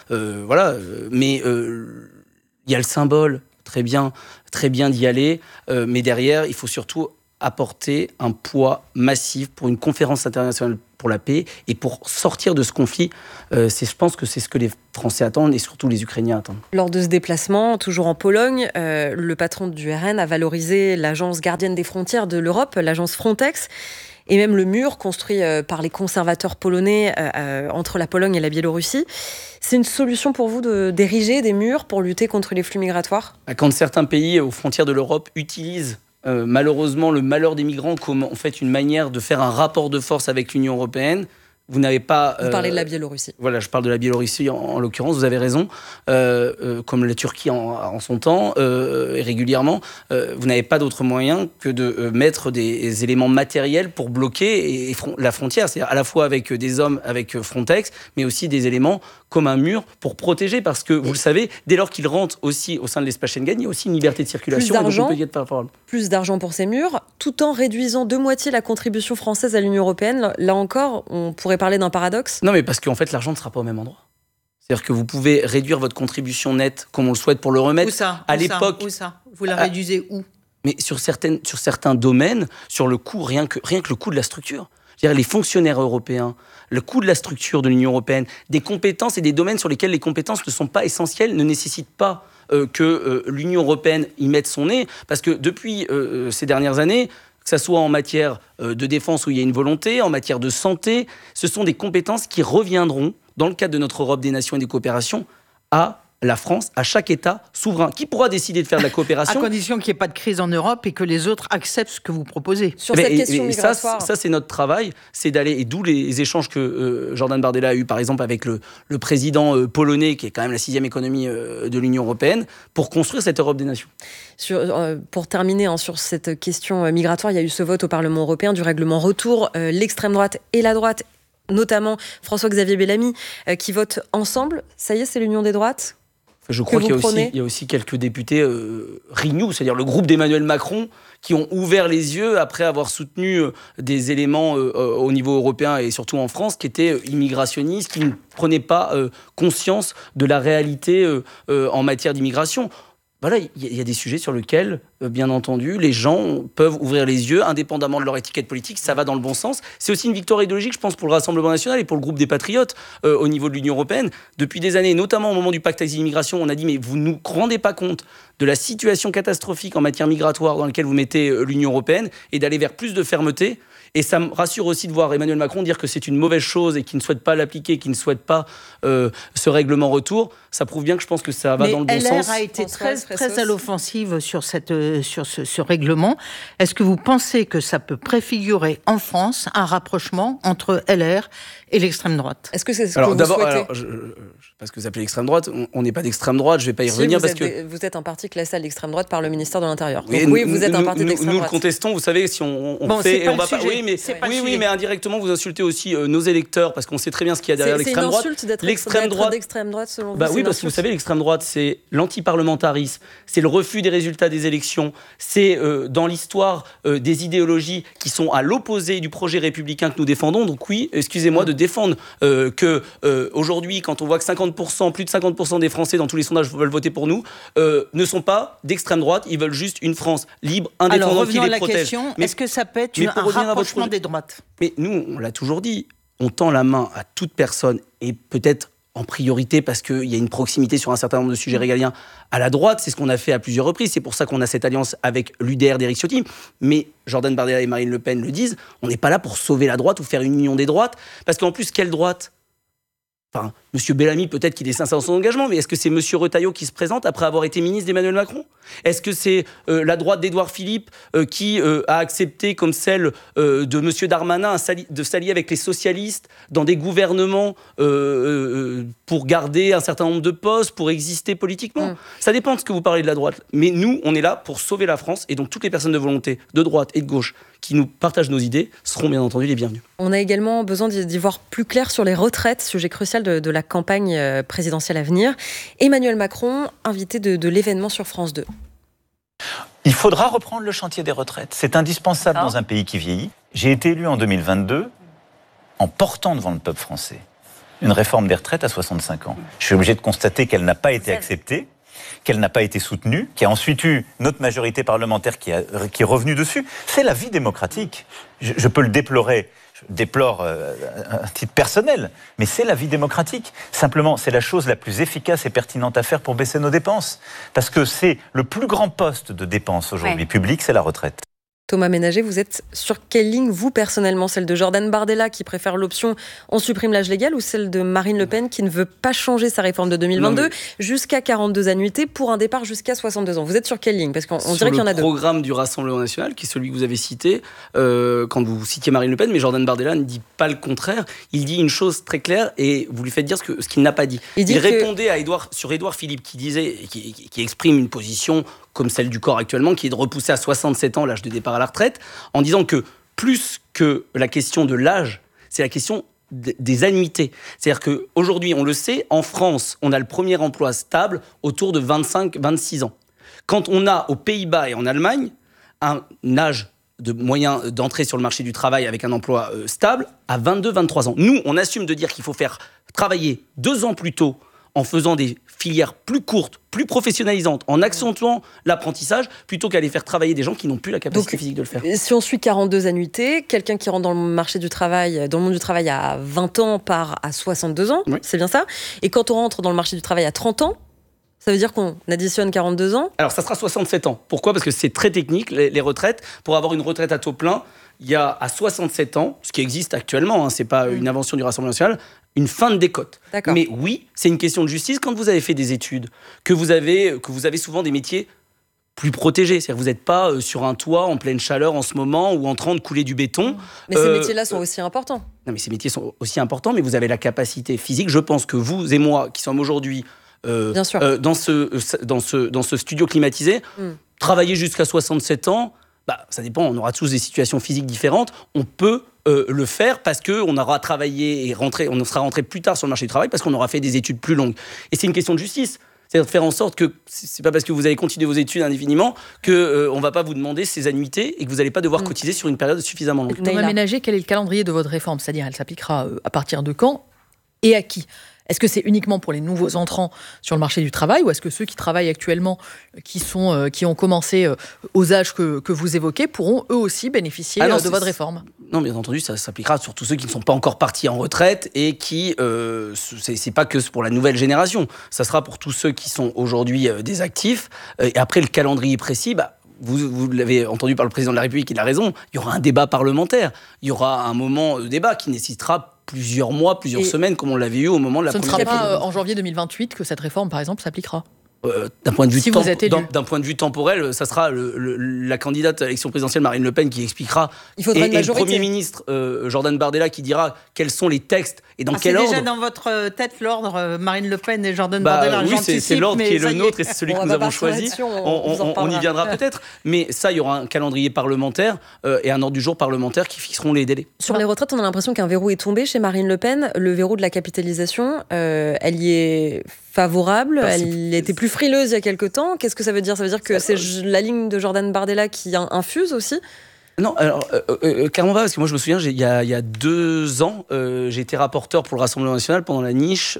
Mais il y a le symbole, très bien d'y aller. Mais derrière, il faut surtout apporter un poids massif pour une conférence internationale pour la paix et pour sortir de ce conflit. Je pense que c'est ce que les Français attendent et surtout les Ukrainiens attendent. Lors de ce déplacement, toujours en Pologne, le patron du RN a valorisé l'agence gardienne des frontières de l'Europe, l'agence Frontex, et même le mur construit par les conservateurs polonais entre la Pologne et la Biélorussie. C'est une solution pour vous d'ériger des murs pour lutter contre les flux migratoires ? Quand certains pays aux frontières de l'Europe utilisent malheureusement le malheur des migrants comme en fait une manière de faire un rapport de force avec l'Union européenne, vous n'avez pas... Vous parlez de la Biélorussie. Voilà, je parle de la Biélorussie en l'occurrence, vous avez raison. Comme la Turquie en son temps, et régulièrement, vous n'avez pas d'autre moyen que de mettre des éléments matériels pour bloquer la frontière. C'est-à-dire à la fois avec des hommes, avec Frontex, mais aussi des éléments comme un mur pour protéger. Parce que, vous le savez, dès lors qu'ils rentrent aussi au sein de l'espace Schengen, il y a aussi une liberté de circulation. Plus d'argent pour ces murs, tout en réduisant de moitié la contribution française à l'Union européenne. Là encore, on pourrait parler d'un paradoxe. Non, mais parce qu'en fait, l'argent ne sera pas au même endroit. C'est-à-dire que vous pouvez réduire votre contribution nette comme on le souhaite pour le remettre. À l'époque. Où ça ? Vous la réduisez où ? Mais sur certains domaines, sur le coût, rien que le coût de la structure. C'est-à-dire les fonctionnaires européens, le coût de la structure de l'Union européenne, des compétences et des domaines sur lesquels les compétences ne sont pas essentielles, ne nécessitent pas que l'Union européenne y mette son nez. Parce que depuis ces dernières années, que ce soit en matière de défense où il y a une volonté, en matière de santé, ce sont des compétences qui reviendront, dans le cadre de notre Europe des nations et des coopérations, à la France, à chaque État souverain, qui pourra décider de faire de la coopération. À condition qu'il n'y ait pas de crise en Europe et que les autres acceptent ce que vous proposez. Sur cette question migratoire. Ça, c'est notre travail, c'est d'aller, et d'où les échanges que Jordan Bardella a eu, par exemple, avec le président polonais, qui est quand même la 6e économie de l'Union européenne, pour construire cette Europe des nations. Pour terminer sur cette question migratoire, il y a eu ce vote au Parlement européen du règlement retour. L'extrême droite et la droite, notamment François-Xavier Bellamy, qui votent ensemble. Ça y est, c'est l'union des droites ? Je crois qu'il y a aussi quelques députés Renew, c'est-à-dire le groupe d'Emmanuel Macron, qui ont ouvert les yeux après avoir soutenu des éléments au niveau européen et surtout en France qui étaient immigrationnistes, qui ne prenaient pas conscience de la réalité en matière d'immigration. Voilà, il y a des sujets sur lesquels, bien entendu, les gens peuvent ouvrir les yeux, indépendamment de leur étiquette politique, ça va dans le bon sens. C'est aussi une victoire idéologique, je pense, pour le Rassemblement national et pour le groupe des Patriotes au niveau de l'Union européenne. Depuis des années, notamment au moment du pacte asile-immigration, on a dit « mais vous ne nous rendez pas compte de la situation catastrophique en matière migratoire dans laquelle vous mettez l'Union européenne et d'aller vers plus de fermeté ». Et ça me rassure aussi de voir Emmanuel Macron dire que c'est une mauvaise chose et qu'il ne souhaite pas l'appliquer, qu'il ne souhaite pas ce règlement retour. Ça prouve bien que je pense que ça va dans le bon sens. LR a été très à l'offensive sur ce règlement. Est-ce que vous pensez que ça peut préfigurer en France un rapprochement entre LR et l'extrême droite ? Est-ce que c'est ce que vous souhaitez ? Je ne sais pas ce que vous appelez l'extrême droite. On n'est pas d'extrême droite, je ne vais pas y revenir. Vous êtes un parti classé à l'extrême droite par le ministère de l'Intérieur. Donc oui, vous êtes un parti d'extrême droite. Nous le contestons, vous savez, si on fait... on va pas, oui, mais indirectement, vous insultez aussi nos électeurs, parce qu'on sait très bien ce qu'il y a derrière l'extrême droite. C'est une insulte d'être d'extrême droite, selon vous ? Oui, parce que vous savez, l'extrême droite, c'est l'antiparlementarisme, c'est le refus des résultats des élections, c'est dans l'histoire des idéologies qui sont à l'opposé du projet républicain que nous défendons. Donc oui, excusez-moi de défendre que aujourd'hui, quand on voit que plus de 50% des Français dans tous les sondages veulent voter pour nous, ne sont pas d'extrême droite, ils veulent juste une France libre, indépendante qui les protège. Alors, revenons à la question, est-ce que ça peut être un rapprochement des droites ? Mais nous, on l'a toujours dit, on tend la main à toute personne, et peut-être en priorité parce qu'il y a une proximité sur un certain nombre de sujets régaliens à la droite. C'est ce qu'on a fait à plusieurs reprises. C'est pour ça qu'on a cette alliance avec l'UDR d'Éric Ciotti. Mais Jordan Bardella et Marine Le Pen le disent, on n'est pas là pour sauver la droite ou faire une union des droites. Parce qu'en plus, quelle droite ? Enfin, Monsieur Bellamy, peut-être qu'il est sincère dans son engagement, mais est-ce que c'est Monsieur Retailleau qui se présente après avoir été ministre d'Emmanuel Macron ? Est-ce que c'est la droite d'Édouard Philippe qui a accepté, comme celle de Monsieur Darmanin, de s'allier avec les socialistes dans des gouvernements pour garder un certain nombre de postes, pour exister politiquement ? Ça dépend de ce que vous parlez de la droite. Mais nous, on est là pour sauver la France, et donc toutes les personnes de volonté, de droite et de gauche, qui nous partagent nos idées, seront bien entendu les bienvenus. On a également besoin d'y voir plus clair sur les retraites, sujet crucial de la campagne présidentielle à venir. Emmanuel Macron, invité de l'événement sur France 2. Il faudra reprendre le chantier des retraites. C'est indispensable dans un pays qui vieillit. J'ai été élu en 2022 en portant devant le peuple français une réforme des retraites à 65 ans. Je suis obligé de constater qu'elle n'a pas été acceptée, qu'elle n'a pas été soutenue, qu'il y a ensuite eu notre majorité parlementaire qui est revenue dessus. C'est la vie démocratique. Je peux le déplorer. Je déplore à titre personnel, mais c'est la vie démocratique. Simplement, c'est la chose la plus efficace et pertinente à faire pour baisser nos dépenses. Parce que c'est le plus grand poste de dépenses aujourd'hui public, c'est la retraite. Thomas Ménager, vous êtes sur quelle ligne, vous, personnellement ? Celle de Jordan Bardella, qui préfère l'option « on supprime l'âge légal » ou celle de Marine Le Pen, qui ne veut pas changer sa réforme de 2022 jusqu'à 42 annuités pour un départ jusqu'à 62 ans ? Vous êtes sur quelle ligne ? Parce qu'on dirait qu'il y en a deux. Sur le programme du Rassemblement national, qui est celui que vous avez cité, quand vous citiez Marine Le Pen, mais Jordan Bardella ne dit pas le contraire. Il dit une chose très claire, et vous lui faites dire ce qu'il n'a pas dit. Il répondait sur Édouard Philippe, qui exprime une position comme celle du corps actuellement, qui est de repousser à 67 ans l'âge de départ à la retraite, en disant que plus que la question de l'âge, c'est la question des annuités. C'est-à-dire qu'aujourd'hui, on le sait, en France, on a le premier emploi stable autour de 25-26 ans. Quand on a aux Pays-Bas et en Allemagne un âge de moyen d'entrée sur le marché du travail avec un emploi stable à 22-23 ans. Nous, on assume de dire qu'il faut faire travailler 2 ans plus tôt en faisant des filières plus courtes, plus professionnalisantes, en accentuant l'apprentissage, plutôt qu'aller faire travailler des gens qui n'ont plus la capacité physique de le faire. Si on suit 42 annuités, quelqu'un qui rentre dans le marché du travail, dans le monde du travail à 20 ans part à 62 ans, c'est bien ça ? Et quand on rentre dans le marché du travail à 30 ans, ça veut dire qu'on additionne 42 ans ? Alors ça sera 67 ans. Pourquoi ? Parce que c'est très technique, les retraites. Pour avoir une retraite à taux plein, il y a à 67 ans, ce qui existe actuellement, c'est pas une invention du Rassemblement national, une fin de décote. D'accord. Mais oui, c'est une question de justice. Quand vous avez fait des études, que vous avez souvent des métiers plus protégés, c'est-à-dire que vous n'êtes pas sur un toit en pleine chaleur en ce moment ou en train de couler du béton. Mais ces métiers-là sont aussi importants. Non, mais ces métiers sont aussi importants, mais vous avez la capacité physique. Je pense que vous et moi, qui sommes aujourd'hui dans ce studio climatisé, travailler jusqu'à 67 ans, ça dépend, on aura tous des situations physiques différentes. On peut le faire parce qu'on aura travaillé et on sera rentré plus tard sur le marché du travail parce qu'on aura fait des études plus longues. Et c'est une question de justice. C'est-à-dire de faire en sorte que c'est pas parce que vous allez continuer vos études indéfiniment qu'on ne va pas vous demander ces annuités et que vous n'allez pas devoir cotiser sur une période suffisamment longue. Thomas Ménager, quel est le calendrier de votre réforme ? C'est-à-dire, elle s'appliquera à partir de quand et à qui ? Est-ce que c'est uniquement pour les nouveaux entrants sur le marché du travail ou est-ce que ceux qui travaillent actuellement, qui ont commencé aux âges que vous évoquez, pourront eux aussi bénéficier de votre réforme ? Non, bien entendu, ça s'appliquera sur tous ceux qui ne sont pas encore partis en retraite et qui, c'est pas que pour la nouvelle génération. Ça sera pour tous ceux qui sont aujourd'hui des actifs. Et après, le calendrier précis, vous l'avez entendu par le président de la République, il a raison, il y aura un débat parlementaire. Il y aura un moment de débat qui nécessitera plusieurs mois, plusieurs semaines, comme on l'avait eu au moment de la première... Ce ne sera pas en janvier 2028 que cette réforme, par exemple, s'appliquera ? D'un point de vue temporel, ça sera la candidate à l'élection présidentielle Marine Le Pen qui expliquera. Il faudra une majorité. Et le Premier ministre Jordan Bardella qui dira quels sont les textes et dans quel ordre. C'est déjà dans votre tête l'ordre Marine Le Pen et Jordan Bardella. Oui, c'est l'ordre qui est le nôtre et c'est celui que nous avons choisi. On y viendra peut-être, mais ça, il y aura un calendrier parlementaire et un ordre du jour parlementaire qui fixeront les délais. Sur les retraites, on a l'impression qu'un verrou est tombé chez Marine Le Pen. Le verrou de la capitalisation, elle y est favorable, elle était plus frileuse il y a quelques temps. Qu'est-ce que ça veut dire ? Ça veut dire que c'est la ligne de Jordan Bardella qui infuse aussi ? Non, alors, clairement pas, parce que moi je me souviens, il y a 2 ans, j'ai été rapporteur pour le Rassemblement national pendant la niche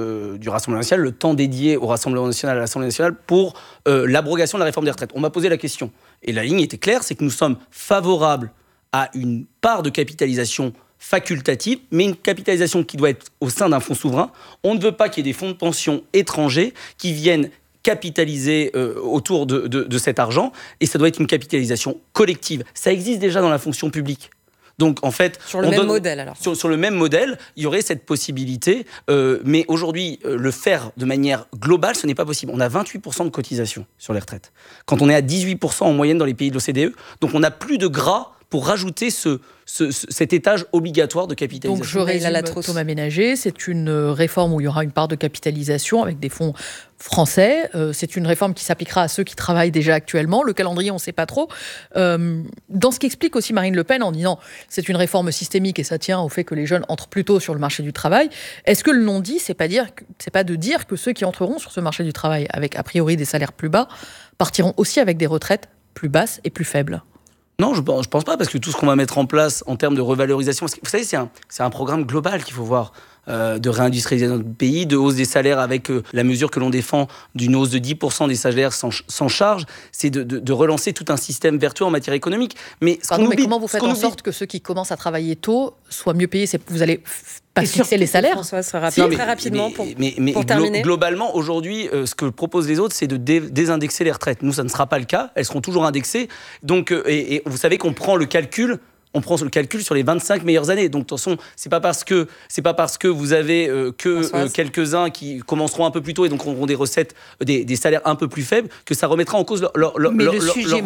du Rassemblement national, le temps dédié au Rassemblement national, à l'Assemblée nationale, pour l'abrogation de la réforme des retraites. On m'a posé la question, et la ligne était claire, c'est que nous sommes favorables à une part de capitalisation facultative, mais une capitalisation qui doit être au sein d'un fonds souverain. On ne veut pas qu'il y ait des fonds de pension étrangers qui viennent capitaliser autour de cet argent, et ça doit être une capitalisation collective. Ça existe déjà dans la fonction publique. Donc en fait, sur le même modèle alors. Sur le même modèle, il y aurait cette possibilité, mais aujourd'hui, le faire de manière globale, ce n'est pas possible. On a 28% de cotisation sur les retraites, quand on est à 18% en moyenne dans les pays de l'OCDE. Donc on n'a plus de gras pour rajouter cet étage obligatoire de capitalisation. Donc je résume, Thomas Ménager, c'est une réforme où il y aura une part de capitalisation avec des fonds français. C'est une réforme qui s'appliquera à ceux qui travaillent déjà actuellement. Le calendrier, on ne sait pas trop. Dans ce qu'explique aussi Marine Le Pen en disant c'est une réforme systémique et ça tient au fait que les jeunes entrent plus tôt sur le marché du travail, est-ce que le non-dit, c'est pas de dire que ceux qui entreront sur ce marché du travail avec a priori des salaires plus bas partiront aussi avec des retraites plus basses et plus faibles? Non, je pense pas, parce que tout ce qu'on va mettre en place en termes de revalorisation, parce que, vous savez, c'est un programme global qu'il faut voir, de réindustrialiser notre pays, de hausse des salaires avec la mesure que l'on défend d'une hausse de 10% des salaires sans charge, c'est de relancer tout un système vertueux en matière économique. Mais comment vous faites en sorte que ceux qui commencent à travailler tôt soient mieux payés? Vous allez pas fixer les salaires? François, très rapidement pour terminer. Globalement, aujourd'hui, ce que proposent les autres, c'est de désindexer les retraites. Nous, ça ne sera pas le cas. Elles seront toujours indexées. Donc, et vous savez qu'on prend le calcul. On prend le calcul sur les 25 meilleures années. Donc, de toute façon, c'est pas parce que vous avez quelques-uns qui commenceront un peu plus tôt et donc auront des recettes, des salaires un peu plus faibles, que ça remettra en cause le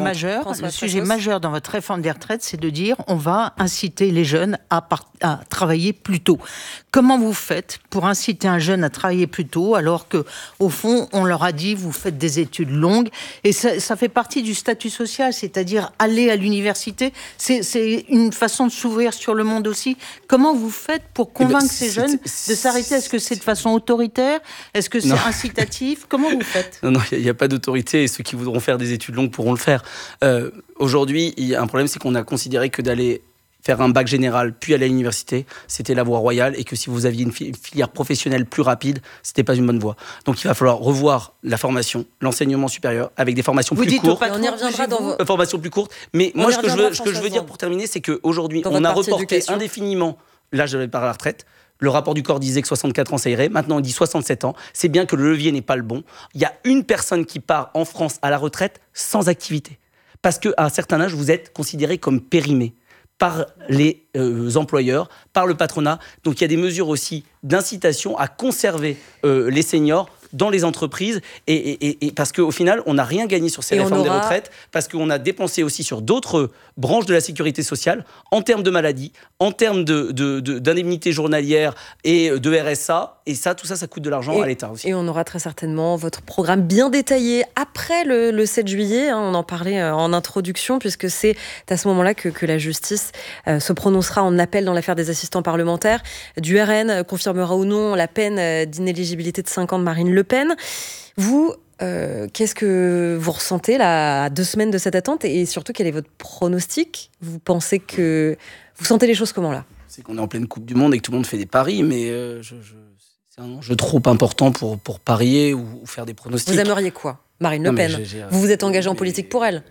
sujet majeur dans votre réforme des retraites, c'est de dire on va inciter les jeunes à travailler plus tôt. Comment vous faites pour inciter un jeune à travailler plus tôt alors que, au fond, on leur a dit vous faites des études longues et ça fait partie du statut social, c'est-à-dire aller à l'université, c'est une façon de s'ouvrir sur le monde aussi. Comment vous faites pour convaincre ces jeunes de s'arrêter? Est-ce que c'est de façon autoritaire? Est-ce que c'est incitatif? Comment vous faites? Non, il n'y a pas d'autorité et ceux qui voudront faire des études longues pourront le faire. Aujourd'hui, il y a un problème, c'est qu'on a considéré que d'aller faire un bac général puis aller à l'université, c'était la voie royale, et que si vous aviez une filière professionnelle plus rapide, c'était pas une bonne voie. Donc il va falloir revoir la formation, l'enseignement supérieur, avec des formations plus courtes. On y reviendra dans formations plus courtes. Mais moi, ce que je veux dire pour terminer, c'est qu'aujourd'hui, on a reporté indéfiniment l'âge de départ à la retraite. Le rapport du corps disait que 64 ans, ça irait. Maintenant, on dit 67 ans. C'est bien que le levier n'est pas le bon. Il y a une personne qui part en France à la retraite sans activité. Parce qu'à un certain âge, vous êtes considéré comme périmé par les employeurs, par le patronat. Donc il y a des mesures aussi d'incitation à conserver les seniors dans les entreprises, et parce qu'au final, on n'a rien gagné sur ces réformes des retraites, parce qu'on a dépensé aussi sur d'autres branches de la sécurité sociale, en termes de maladies, en termes d'indemnités journalières et de RSA, et tout ça coûte de l'argent à l'État aussi. Et on aura très certainement votre programme bien détaillé après le 7 juillet, hein, on en parlait en introduction, puisque c'est à ce moment-là que la justice se prononcera en appel dans l'affaire des assistants parlementaires. Du RN confirmera ou non la peine d'inéligibilité de 5 ans de Marine Le Pen. Vous, qu'est-ce que vous ressentez là, à 2 semaines de cette attente, et surtout quel est votre pronostic? Vous pensez que vous sentez les choses comment là? C'est qu'on est en pleine Coupe du Monde et que tout le monde fait des paris, mais c'est un enjeu trop important pour parier ou faire des pronostics. Vous aimeriez quoi, Marine Le Pen? Vous vous êtes engagé en politique pour elle?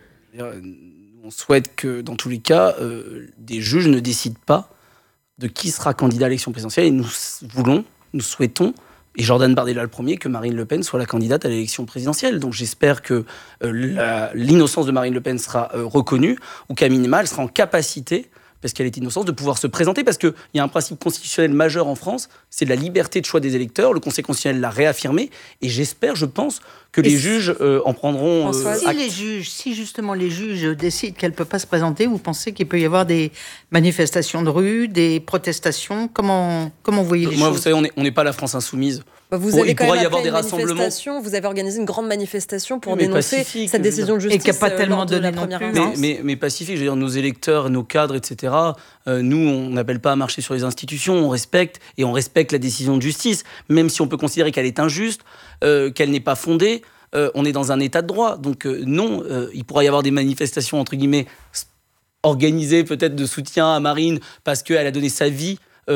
On souhaite que dans tous les cas, des juges ne décident pas de qui sera candidat à l'élection présidentielle, et nous souhaitons, et Jordan Bardella le premier, que Marine Le Pen soit la candidate à l'élection présidentielle. Donc j'espère que l'innocence de Marine Le Pen sera reconnue, ou qu'à minima, elle sera en capacité, parce qu'elle est innocente, de pouvoir se présenter, parce qu'il y a un principe constitutionnel majeur en France, c'est la liberté de choix des électeurs. Le Conseil constitutionnel l'a réaffirmé, et j'espère, je pense, que les juges en prendront acte. Si justement les juges décident qu'elle ne peut pas se présenter, vous pensez qu'il peut y avoir des manifestations de rue, des protestations? Comment vous voyez les choses? Vous savez, on n'est pas la France insoumise. Il pourrait y avoir des rassemblements. Vous avez organisé une grande manifestation pour dénoncer cette décision de justice. Et qui n'a pas tellement donné la première instance. Mais pacifique, je veux dire, nos électeurs, nos cadres, etc., nous, on n'appelle pas à marcher sur les institutions, on respecte la décision de justice, même si on peut considérer qu'elle est injuste, qu'elle n'est pas fondée. On est dans un état de droit. Donc non, il pourrait y avoir des manifestations, entre guillemets, organisées peut-être de soutien à Marine, parce qu'elle a donné sa vie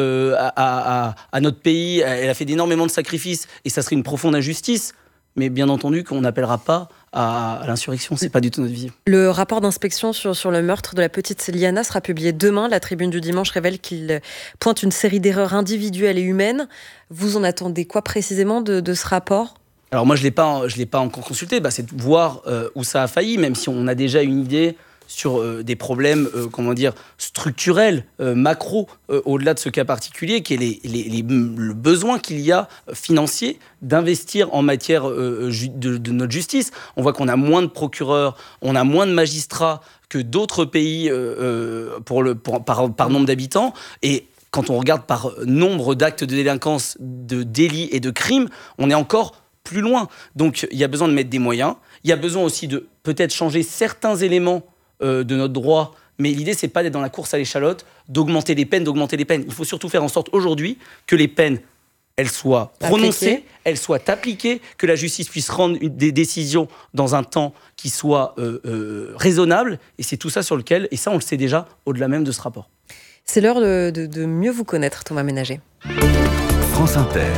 à notre pays, elle a fait énormément de sacrifices, et ça serait une profonde injustice. Mais bien entendu qu'on n'appellera pas à l'insurrection, c'est pas du tout notre vision. Le rapport d'inspection sur le meurtre de la petite Liana sera publié demain. La Tribune du Dimanche révèle qu'il pointe une série d'erreurs individuelles et humaines. Vous en attendez quoi précisément de ce rapport ? Alors moi, je l'ai pas encore consulté. C'est de voir où ça a failli, même si on a déjà une idée sur des problèmes, structurels, macro, au-delà de ce cas particulier, qui est le besoin qu'il y a financier d'investir en matière de notre justice. On voit qu'on a moins de procureurs, on a moins de magistrats que d'autres pays par nombre d'habitants. Et quand on regarde par nombre d'actes de délinquance, de délits et de crimes, on est encore plus loin. Donc il y a besoin de mettre des moyens. Il y a besoin aussi de peut-être changer certains éléments de notre droit. Mais l'idée, c'est pas d'être dans la course à l'échalote, d'augmenter les peines. Il faut surtout faire en sorte aujourd'hui que les peines, elles soient prononcées, elles soient appliquées, que la justice puisse rendre des décisions dans un temps qui soit raisonnable. Et c'est tout ça sur lequel, et ça on le sait déjà, au-delà même de ce rapport. C'est l'heure de mieux vous connaître, Thomas Ménager. France Inter.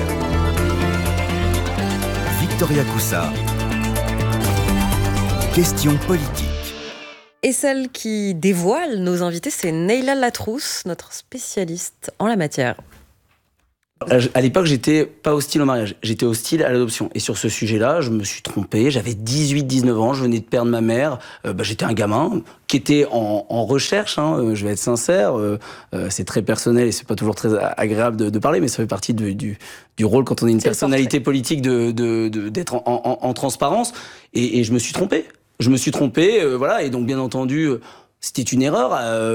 Victoria Coussa. Question politique. Et celle qui dévoile nos invités, c'est Neila Latrousse, notre spécialiste en la matière. À l'époque, j'étais pas hostile au mariage, j'étais hostile à l'adoption. Et sur ce sujet-là, je me suis trompé, j'avais 18-19 ans, je venais de perdre ma mère, j'étais un gamin qui était en recherche, je vais être sincère, c'est très personnel et c'est pas toujours très agréable de parler, mais ça fait partie du rôle quand on est une personnalité politique d'être en transparence. Et je me suis trompé. Voilà, et donc bien entendu, c'était une erreur,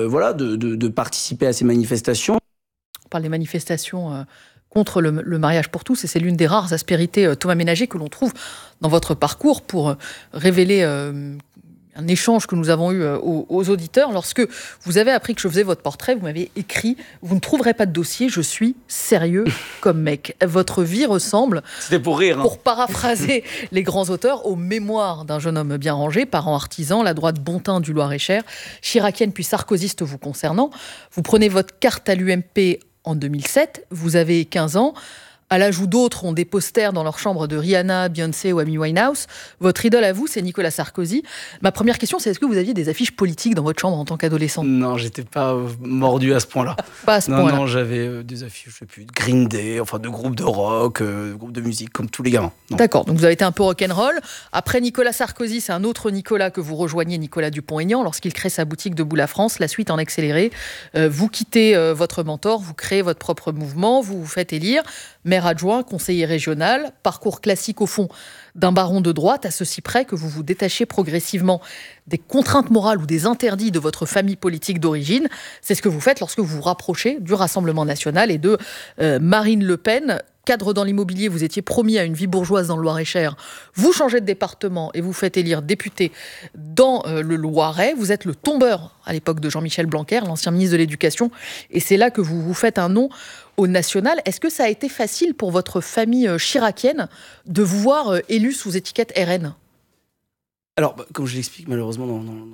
de participer à ces manifestations. On parle des manifestations contre le mariage pour tous, et c'est l'une des rares aspérités, Thomas Ménager, que l'on trouve dans votre parcours pour révéler un échange que nous avons eu aux auditeurs. Lorsque vous avez appris que je faisais votre portrait, vous m'avez écrit « Vous ne trouverez pas de dossier, je suis sérieux comme mec ». Votre vie ressemble, c'était pour rire, pour paraphraser les grands auteurs, aux mémoires d'un jeune homme bien rangé, parent artisan, la droite Bontin du Loir-et-Cher, chiracienne puis sarkozyste vous concernant. Vous prenez votre carte à l'UMP en 2007, vous avez 15 ans. À l'âge où d'autres ont des posters dans leur chambre de Rihanna, Beyoncé ou Amy Winehouse, votre idole à vous, c'est Nicolas Sarkozy. Ma première question, c'est est-ce que vous aviez des affiches politiques dans votre chambre en tant qu'adolescent ? Non, j'étais pas mordu à ce point-là. Pas à ce point-là. Non, j'avais des affiches, je sais plus, de Green Day, de groupes de rock, de groupes de musique, comme tous les gamins. Non. D'accord, donc vous avez été un peu rock'n'roll. Après Nicolas Sarkozy, c'est un autre Nicolas que vous rejoignez, Nicolas Dupont-Aignan, lorsqu'il crée sa boutique Debout la France, la suite en accéléré. Vous quittez votre mentor, vous créez votre propre mouvement, vous vous faites élire. Maire adjoint, conseiller régional, parcours classique au fond d'un baron de droite, à ceci près que vous vous détachez progressivement des contraintes morales ou des interdits de votre famille politique d'origine. C'est ce que vous faites lorsque vous vous rapprochez du Rassemblement national et de Marine Le Pen. Cadre dans l'immobilier, vous étiez promis à une vie bourgeoise dans le Loir-et-Cher. Vous changez de département et vous faites élire député dans le Loiret. Vous êtes le tombeur à l'époque de Jean-Michel Blanquer, l'ancien ministre de l'Éducation. Et c'est là que vous vous faites un nom au national. Est-ce que ça a été facile pour votre famille chiracienne de vous voir élu sous étiquette RN ? Alors, comme je l'explique malheureusement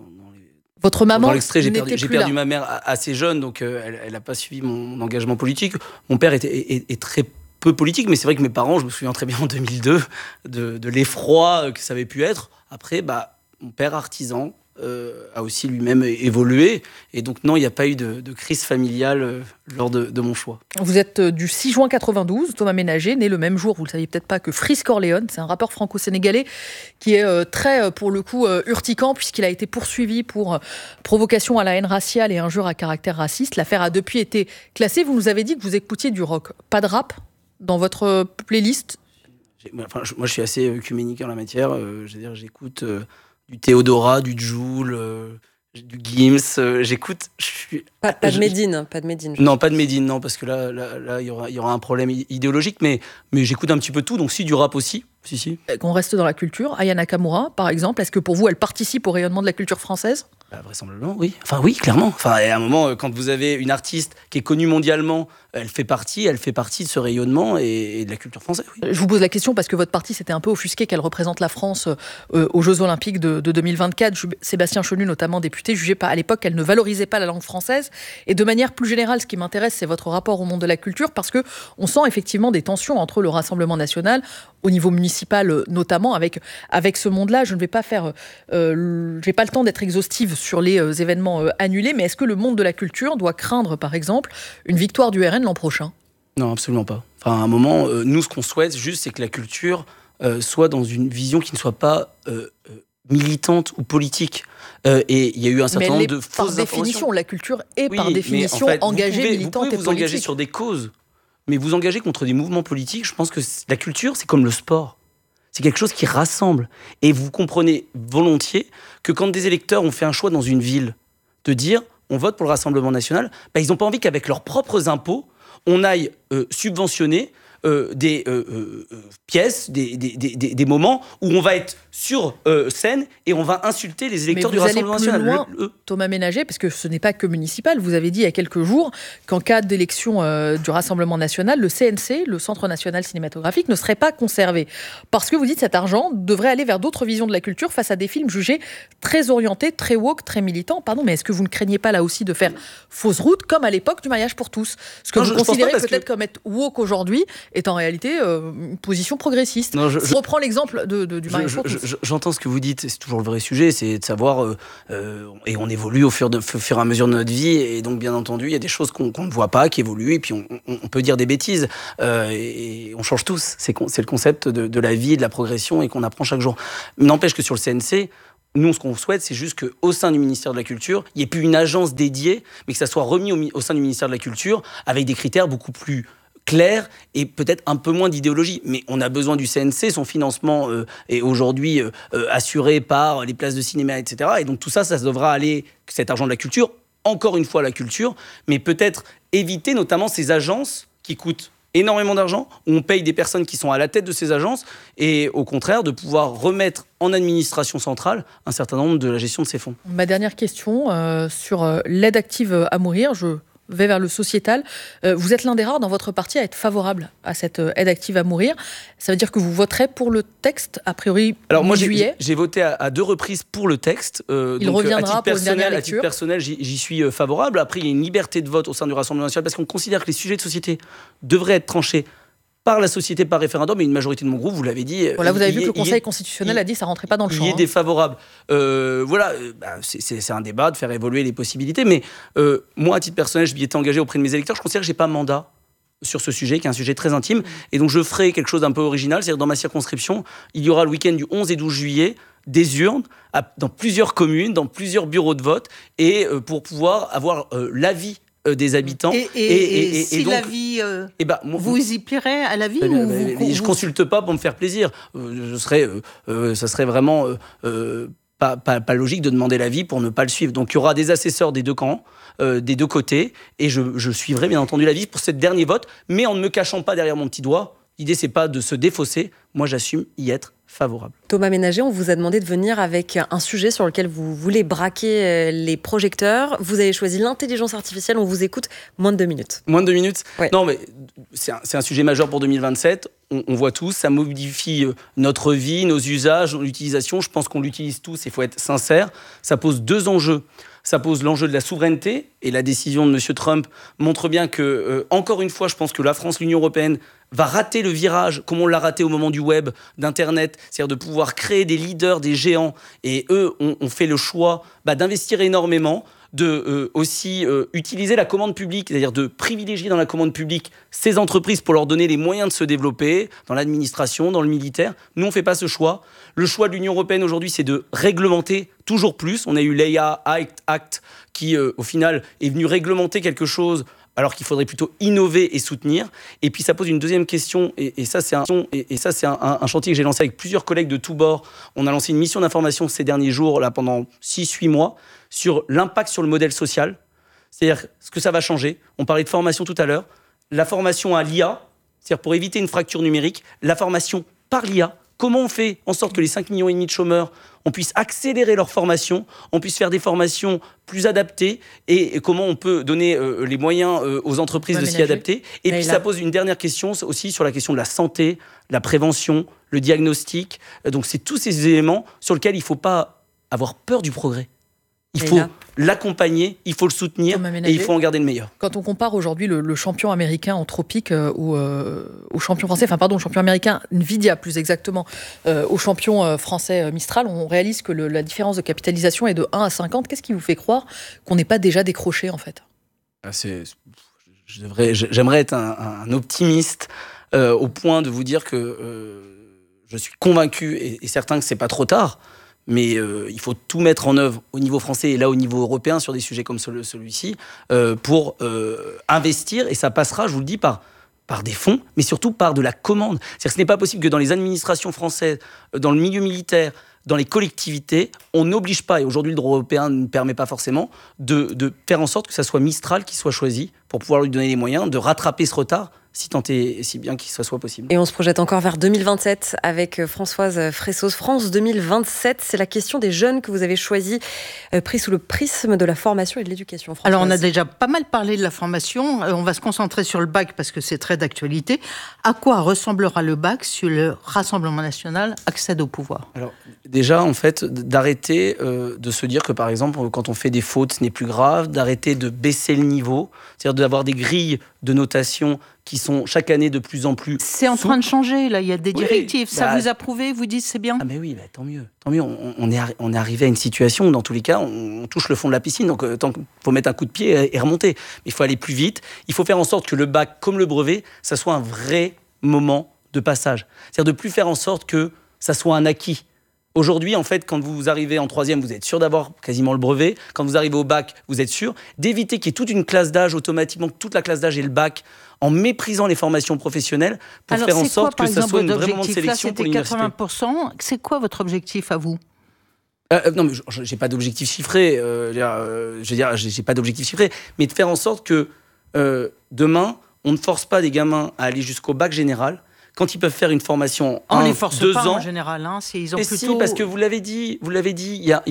votre maman dans l'extrait, j'ai n'était perdu ma mère assez jeune, donc elle n'a pas suivi mon engagement politique. Mon père est très peu politique, mais c'est vrai que mes parents, je me souviens très bien en 2002 de l'effroi que ça avait pu être. Après, mon père artisan a aussi lui-même évolué, et donc non, il n'y a pas eu de crise familiale lors de mon choix. Vous êtes du 6 juin 92, Thomas Ménager, né le même jour, vous ne le saviez peut-être pas, que Frisk Orléans. C'est un rappeur franco-sénégalais qui est très, pour le coup, urticant, puisqu'il a été poursuivi pour provocation à la haine raciale et injure à caractère raciste. L'affaire a depuis été classée. Vous nous avez dit que vous écoutiez du rock, pas de rap dans votre playlist ? Moi, je suis assez œcuménique en la matière. J'écoute du Théodora, du Jul, du Gims. J'écoute. Pas de Médine. Non, pas de Médine, non, parce que là, il y aura un problème idéologique. Mais j'écoute un petit peu tout, donc si, du rap aussi. Si. Qu'on reste dans la culture. Aya Nakamura, par exemple, est-ce que pour vous, elle participe au rayonnement de la culture française ? Vraisemblablement, oui. Oui, clairement. À un moment, quand vous avez une artiste qui est connue mondialement, elle fait partie de ce rayonnement et de la culture française. Oui. Je vous pose la question parce que votre parti s'était un peu offusqué qu'elle représente la France aux Jeux Olympiques de 2024. Sébastien Chenu, notamment député, jugeait à l'époque qu'elle ne valorisait pas la langue française. Et de manière plus générale, ce qui m'intéresse, c'est votre rapport au monde de la culture, parce que on sent effectivement des tensions entre le Rassemblement national, au niveau municipal notamment, avec ce monde-là. Je ne vais pas j'ai pas le temps d'être exhaustive sur les événements annulés, mais est-ce que le monde de la culture doit craindre, par exemple, une victoire du RN l'an prochain ? Non, absolument pas. À un moment, nous, ce qu'on souhaite juste, c'est que la culture soit dans une vision qui ne soit pas militante ou politique. Et il y a eu un certain nombre de fausses par définition, la culture est par définition en fait, engagée, militante et politique. Vous pouvez vous engager sur des causes, mais vous engager contre des mouvements politiques, je pense que la culture, c'est comme le sport. C'est quelque chose qui rassemble. Et vous comprenez volontiers que quand des électeurs ont fait un choix dans une ville, de dire on vote pour le Rassemblement national, ils n'ont pas envie qu'avec leurs propres impôts, on aille subventionner des pièces, des moments où on va être sur scène et on va insulter les électeurs du Rassemblement national. Loin, Thomas Ménager, parce que ce n'est pas que municipal. Vous avez dit il y a quelques jours qu'en cas d'élection du Rassemblement national, le CNC, le Centre national cinématographique, ne serait pas conservé. Parce que vous dites que cet argent devrait aller vers d'autres visions de la culture face à des films jugés très orientés, très woke, très militants. Pardon, mais est-ce que vous ne craignez pas là aussi de faire fausse route, comme à l'époque du mariage pour tous ? Ce que vous considérez peut-être comme être woke aujourd'hui est en réalité une position progressiste. Je reprends l'exemple du mariage pour tous. J'entends ce que vous dites, c'est toujours le vrai sujet, c'est de savoir, et on évolue au fur et à mesure de notre vie, et donc bien entendu, il y a des choses qu'on ne voit pas, qui évoluent, et puis on peut dire des bêtises, et on change tous. C'est le concept de la vie, de la progression, et qu'on apprend chaque jour. N'empêche que sur le CNC, nous, ce qu'on souhaite, c'est juste qu'au sein du ministère de la Culture, il n'y ait plus une agence dédiée, mais que ça soit remis au sein du ministère de la Culture, avec des critères beaucoup plus clair et peut-être un peu moins d'idéologie. Mais on a besoin du CNC, son financement est aujourd'hui assuré par les places de cinéma, etc. Et donc tout ça, ça devra aller, cet argent de la culture, encore une fois à la culture, mais peut-être éviter notamment ces agences qui coûtent énormément d'argent, où on paye des personnes qui sont à la tête de ces agences, et au contraire de pouvoir remettre en administration centrale un certain nombre de la gestion de ces fonds. Ma dernière question sur l'aide active à mourir, je vais vers le sociétal. Vous êtes l'un des rares dans votre parti à être favorable à cette aide active à mourir. Ça veut dire que vous voterez pour le texte, a priori, alors moi, mi-juillet. J'ai voté à 2 reprises pour le texte. Il reviendra pour une dernière lecture. À titre personnel, j'y suis favorable. Après, il y a une liberté de vote au sein du Rassemblement national parce qu'on considère que les sujets de société devraient être tranchés par la société, par référendum, et une majorité de mon groupe, vous l'avez dit... Voilà, vous avez vu que le Conseil constitutionnel a dit que ça ne rentrait pas dans le champ. Il est défavorable. C'est un débat de faire évoluer les possibilités, mais moi, à titre personnel, je m'y étais engagé auprès de mes électeurs, je considère que je n'ai pas mandat sur ce sujet, qui est un sujet très intime, et donc je ferai quelque chose d'un peu original, c'est-à-dire dans ma circonscription, il y aura le week-end du 11 et 12 juillet, des urnes dans plusieurs communes, dans plusieurs bureaux de vote, et pour pouvoir avoir l'avis des habitants. Et si donc, l'avis, vous y plierez à l'avis je consulte pas pour me faire plaisir. Ça serait vraiment pas logique de demander l'avis pour ne pas le suivre. Donc il y aura des assesseurs des deux camps, des deux côtés, et je suivrai bien entendu l'avis pour ce dernier vote, mais en ne me cachant pas derrière mon petit doigt. L'idée, c'est pas de se défausser. Moi, j'assume y être favorable. Thomas Ménager, on vous a demandé de venir avec un sujet sur lequel vous voulez braquer les projecteurs. Vous avez choisi l'intelligence artificielle. On vous écoute. Moins de 2 minutes. Moins de 2 minutes ? Ouais. Non, mais c'est un sujet majeur pour 2027. On voit tous, ça modifie notre vie, nos usages, l'utilisation. Je pense qu'on l'utilise tous, il faut être sincère. Ça pose 2 enjeux. Ça pose l'enjeu de la souveraineté, et la décision de M. Trump montre bien que, encore une fois, je pense que la France, l'Union européenne, va rater le virage, comme on l'a raté au moment du web, d'Internet, c'est-à-dire de pouvoir créer des leaders, des géants, et eux ont fait le choix d'investir énormément, de aussi utiliser la commande publique, c'est-à-dire de privilégier dans la commande publique ces entreprises pour leur donner les moyens de se développer, dans l'administration, dans le militaire. Nous, on ne fait pas ce choix. Le choix de l'Union européenne aujourd'hui, c'est de réglementer toujours plus. On a eu l'EIA Act qui, au final, est venu réglementer quelque chose alors qu'il faudrait plutôt innover et soutenir. Et puis ça pose une deuxième question, et ça c'est un chantier que j'ai lancé avec plusieurs collègues de tous bords. On a lancé une mission d'information ces derniers jours, là, pendant 6-8 mois, sur l'impact sur le modèle social, c'est-à-dire ce que ça va changer. On parlait de formation tout à l'heure, la formation à l'IA, c'est-à-dire pour éviter une fracture numérique, la formation par l'IA. Comment on fait en sorte que les 5,5 millions de chômeurs, on puisse accélérer leur formation, on puisse faire des formations plus adaptées, et comment on peut donner les moyens aux entreprises de s'y adapter. Et puis ça pose une dernière question aussi sur la question de la santé, la prévention, le diagnostic. Donc c'est tous ces éléments sur lesquels il ne faut pas avoir peur du progrès. Il faut l'accompagner, il faut le soutenir, et il faut en garder le meilleur. Quand on compare aujourd'hui le champion américain en tropique au champion français, le champion américain Nvidia plus exactement, au champion français Mistral, on réalise que la différence de capitalisation est de 1 à 50. Qu'est-ce qui vous fait croire qu'on n'est pas déjà décroché en fait ? J'aimerais être un optimiste au point de vous dire que je suis convaincu et certain que c'est pas trop tard. mais il faut tout mettre en œuvre au niveau français et là au niveau européen sur des sujets comme celui-ci pour investir, et ça passera, je vous le dis, par des fonds, mais surtout par de la commande. C'est-à-dire que ce n'est pas possible que dans les administrations françaises, dans le milieu militaire, dans les collectivités, on n'oblige pas, et aujourd'hui le droit européen ne permet pas forcément, de faire en sorte que ça soit Mistral qui soit choisi pour pouvoir lui donner les moyens de rattraper ce retard, si tant et si bien qu'il soit possible. Et on se projette encore vers 2027 avec Françoise Fressos. France 2027, c'est la question des jeunes que vous avez choisi, pris sous le prisme de la formation et de l'éducation. Françoise. Alors on a déjà pas mal parlé de la formation, on va se concentrer sur le bac parce que c'est très d'actualité. À quoi ressemblera le bac si le Rassemblement national accède au pouvoir ? Alors déjà, en fait, d'arrêter de se dire que, par exemple, quand on fait des fautes, ce n'est plus grave, d'arrêter de baisser le niveau, c'est-à-dire d'avoir des grilles de notation qui sont chaque année de plus en plus C'est en train de changer, là, il y a des directives. Oui, ça vous approuve, vous dites c'est bien ? Ah mais oui, tant mieux. Tant mieux. On est arrivé à une situation où, dans tous les cas, on touche le fond de la piscine, donc il faut mettre un coup de pied et remonter. Mais il faut aller plus vite. Il faut faire en sorte que le bac, comme le brevet, ça soit un vrai moment de passage. C'est-à-dire de plus faire en sorte que ça soit un acquis. Aujourd'hui, en fait, quand vous arrivez en troisième, vous êtes sûr d'avoir quasiment le brevet. Quand vous arrivez au bac, vous êtes sûr d'éviter qu'il y ait toute une classe d'âge, automatiquement, que toute la classe d'âge ait le bac, en méprisant les formations professionnelles, pour faire en sorte que ce soit une vraie moment de sélection pour l'université. Là, c'était 80%. C'est quoi votre objectif à vous ? Non, mais j'ai pas d'objectif chiffré. J'ai pas d'objectif chiffré. Mais de faire en sorte que demain, on ne force pas des gamins à aller jusqu'au bac général, quand ils peuvent faire une formation en 2 ans. On les force pas en général, hein, ils ont plutôt... Si, parce que vous l'avez dit, il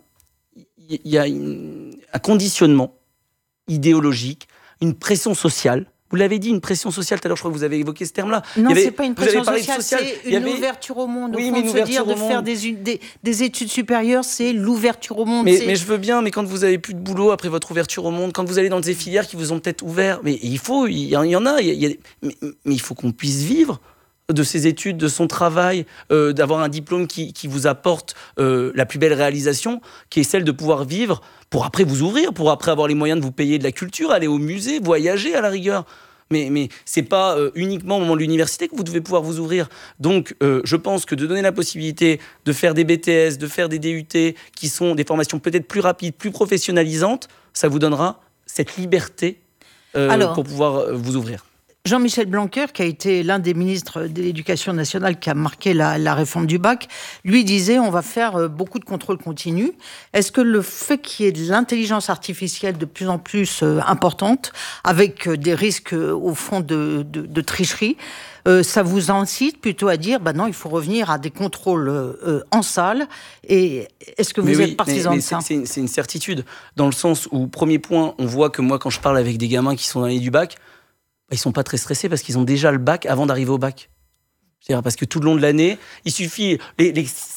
y a un conditionnement idéologique, une pression sociale. Vous l'avez dit, une pression sociale, tout à l'heure, je crois que vous avez évoqué ce terme-là. Non, c'est pas une pression sociale, c'est une ouverture au monde. Oui, au fond, de se dire de faire des études supérieures, c'est l'ouverture au monde. Mais je veux bien, mais quand vous avez plus de boulot après votre ouverture au monde, quand vous allez dans des filières qui vous ont peut-être ouvert, mais il y en a, mais il faut qu'on puisse vivre de ses études, de son travail, d'avoir un diplôme qui vous apporte la plus belle réalisation, qui est celle de pouvoir vivre pour après vous ouvrir, pour après avoir les moyens de vous payer de la culture, aller au musée, voyager à la rigueur. Mais c'est pas uniquement au moment de l'université que vous devez pouvoir vous ouvrir. Donc, je pense que de donner la possibilité de faire des BTS, de faire des DUT, qui sont des formations peut-être plus rapides, plus professionnalisantes, ça vous donnera cette liberté pour pouvoir vous ouvrir. Jean-Michel Blanquer, qui a été l'un des ministres de l'Éducation nationale qui a marqué la réforme du bac, lui disait on va faire beaucoup de contrôles continus. Est-ce que le fait qu'il y ait de l'intelligence artificielle de plus en plus importante, avec des risques au fond de tricherie, ça vous incite plutôt à dire non, il faut revenir à des contrôles en salle? Et est-ce que vous êtes partisan de ça? C'est une certitude, dans le sens où, premier point, on voit que moi, quand je parle avec des gamins qui sont dans l'année du bac, ils sont pas très stressés parce qu'ils ont déjà le bac avant d'arriver au bac. C'est-à-dire parce que tout le long de l'année, il suffit, les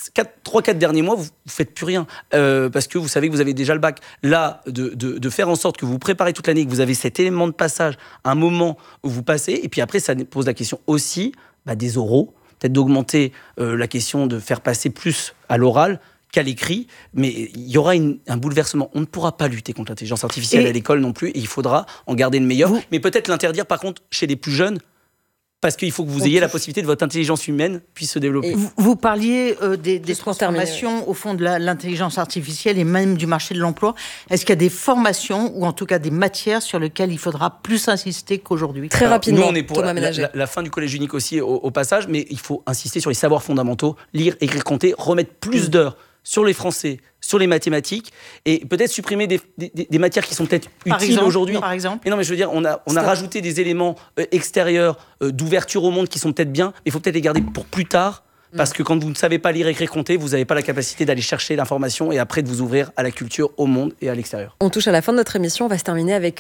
3-4 derniers mois, vous faites plus rien parce que vous savez que vous avez déjà le bac. Là, de faire en sorte que vous préparez toute l'année, que vous avez cet élément de passage, un moment où vous passez, et puis après, ça pose la question aussi des oraux, peut-être d'augmenter la question de faire passer plus à l'oral qu'à l'écrit, mais il y aura un bouleversement. On ne pourra pas lutter contre l'intelligence artificielle à l'école non plus, et il faudra en garder le meilleur, mais peut-être l'interdire par contre chez les plus jeunes, parce qu'il faut que vous ayez la possibilité de votre intelligence humaine puisse se développer. Vous parliez des transformations au fond de l'intelligence artificielle et même du marché de l'emploi. Est-ce qu'il y a des formations ou en tout cas des matières sur lesquelles il faudra plus insister qu'aujourd'hui? Très rapidement, nous, on est pour la fin du collège unique aussi au passage, mais il faut insister sur les savoirs fondamentaux, lire, écrire, compter, remettre plus d'heures sur les français, sur les mathématiques, et peut-être supprimer des matières qui sont peut-être utiles aujourd'hui. Par exemple. Mais non, mais je veux dire, on a rajouté des éléments extérieurs d'ouverture au monde qui sont peut-être bien, mais il faut peut-être les garder pour plus tard, parce que quand vous ne savez pas lire, écrire, compter, vous n'avez pas la capacité d'aller chercher l'information et après de vous ouvrir à la culture, au monde et à l'extérieur. On touche à la fin de notre émission, on va se terminer avec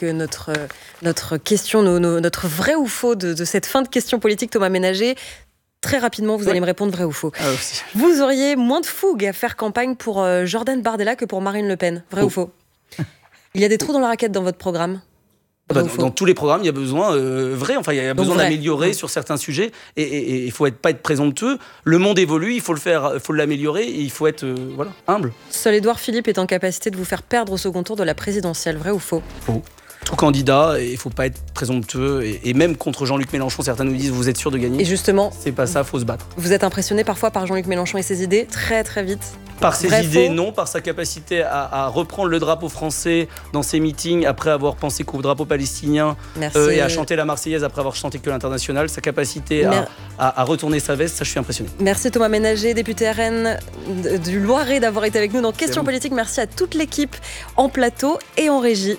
notre question, notre vrai ou faux de cette fin de question politique, Thomas Ménager. Très rapidement, vous allez me répondre vrai ou faux. Vous auriez moins de fougue à faire campagne pour Jordan Bardella que pour Marine Le Pen. Vrai ou faux? Il y a des trous dans la raquette dans votre programme? Dans tous les programmes, il y a besoin vrai. Enfin, il y a besoin d'améliorer sur certains sujets. Et il faut pas être présomptueux. Le monde évolue, il faut le faire, il faut l'améliorer. Et il faut être humble. Seul Édouard Philippe est en capacité de vous faire perdre au second tour de la présidentielle. Vrai ou faux? Faux. tout candidat, et il ne faut pas être présomptueux. Et même contre Jean-Luc Mélenchon, certains nous disent vous êtes sûr de gagner. Et justement, c'est pas ça, faut se battre. Vous êtes impressionné parfois par Jean-Luc Mélenchon et ses idées, très très vite? Par ses idées, non. Par sa capacité à reprendre le drapeau français dans ses meetings après avoir pensé qu'au drapeau palestinien et à chanter la Marseillaise après avoir chanté que l'international. Sa capacité à retourner sa veste, ça je suis impressionné. Merci Thomas Ménager, député RN du Loiret, d'avoir été avec nous dans Questions politiques. Merci à toute l'équipe en plateau et en régie.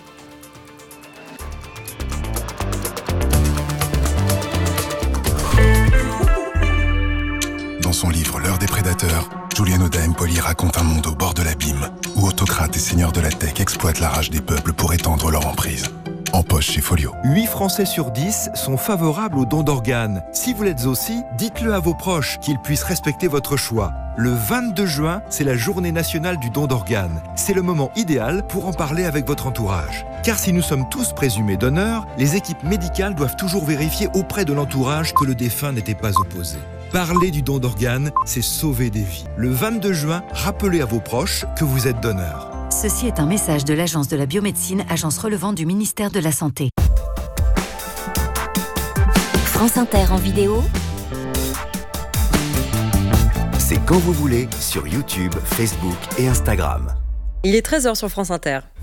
Dans son livre L'heure des prédateurs, Julian Oda Empoli raconte un monde au bord de l'abîme, où autocrates et seigneurs de la tech exploitent la rage des peuples pour étendre leur emprise. En poche chez Folio. 8 Français sur 10 sont favorables au don d'organes. Si vous l'êtes aussi, dites-le à vos proches, qu'ils puissent respecter votre choix. Le 22 juin, c'est la journée nationale du don d'organes. C'est le moment idéal pour en parler avec votre entourage. Car si nous sommes tous présumés donneurs, les équipes médicales doivent toujours vérifier auprès de l'entourage que le défunt n'était pas opposé. Parler du don d'organes, c'est sauver des vies. Le 22 juin, rappelez à vos proches que vous êtes donneur. Ceci est un message de l'Agence de la biomédecine, agence relevant du ministère de la Santé. France Inter en vidéo. C'est quand vous voulez sur YouTube, Facebook et Instagram. Il est 13h sur France Inter.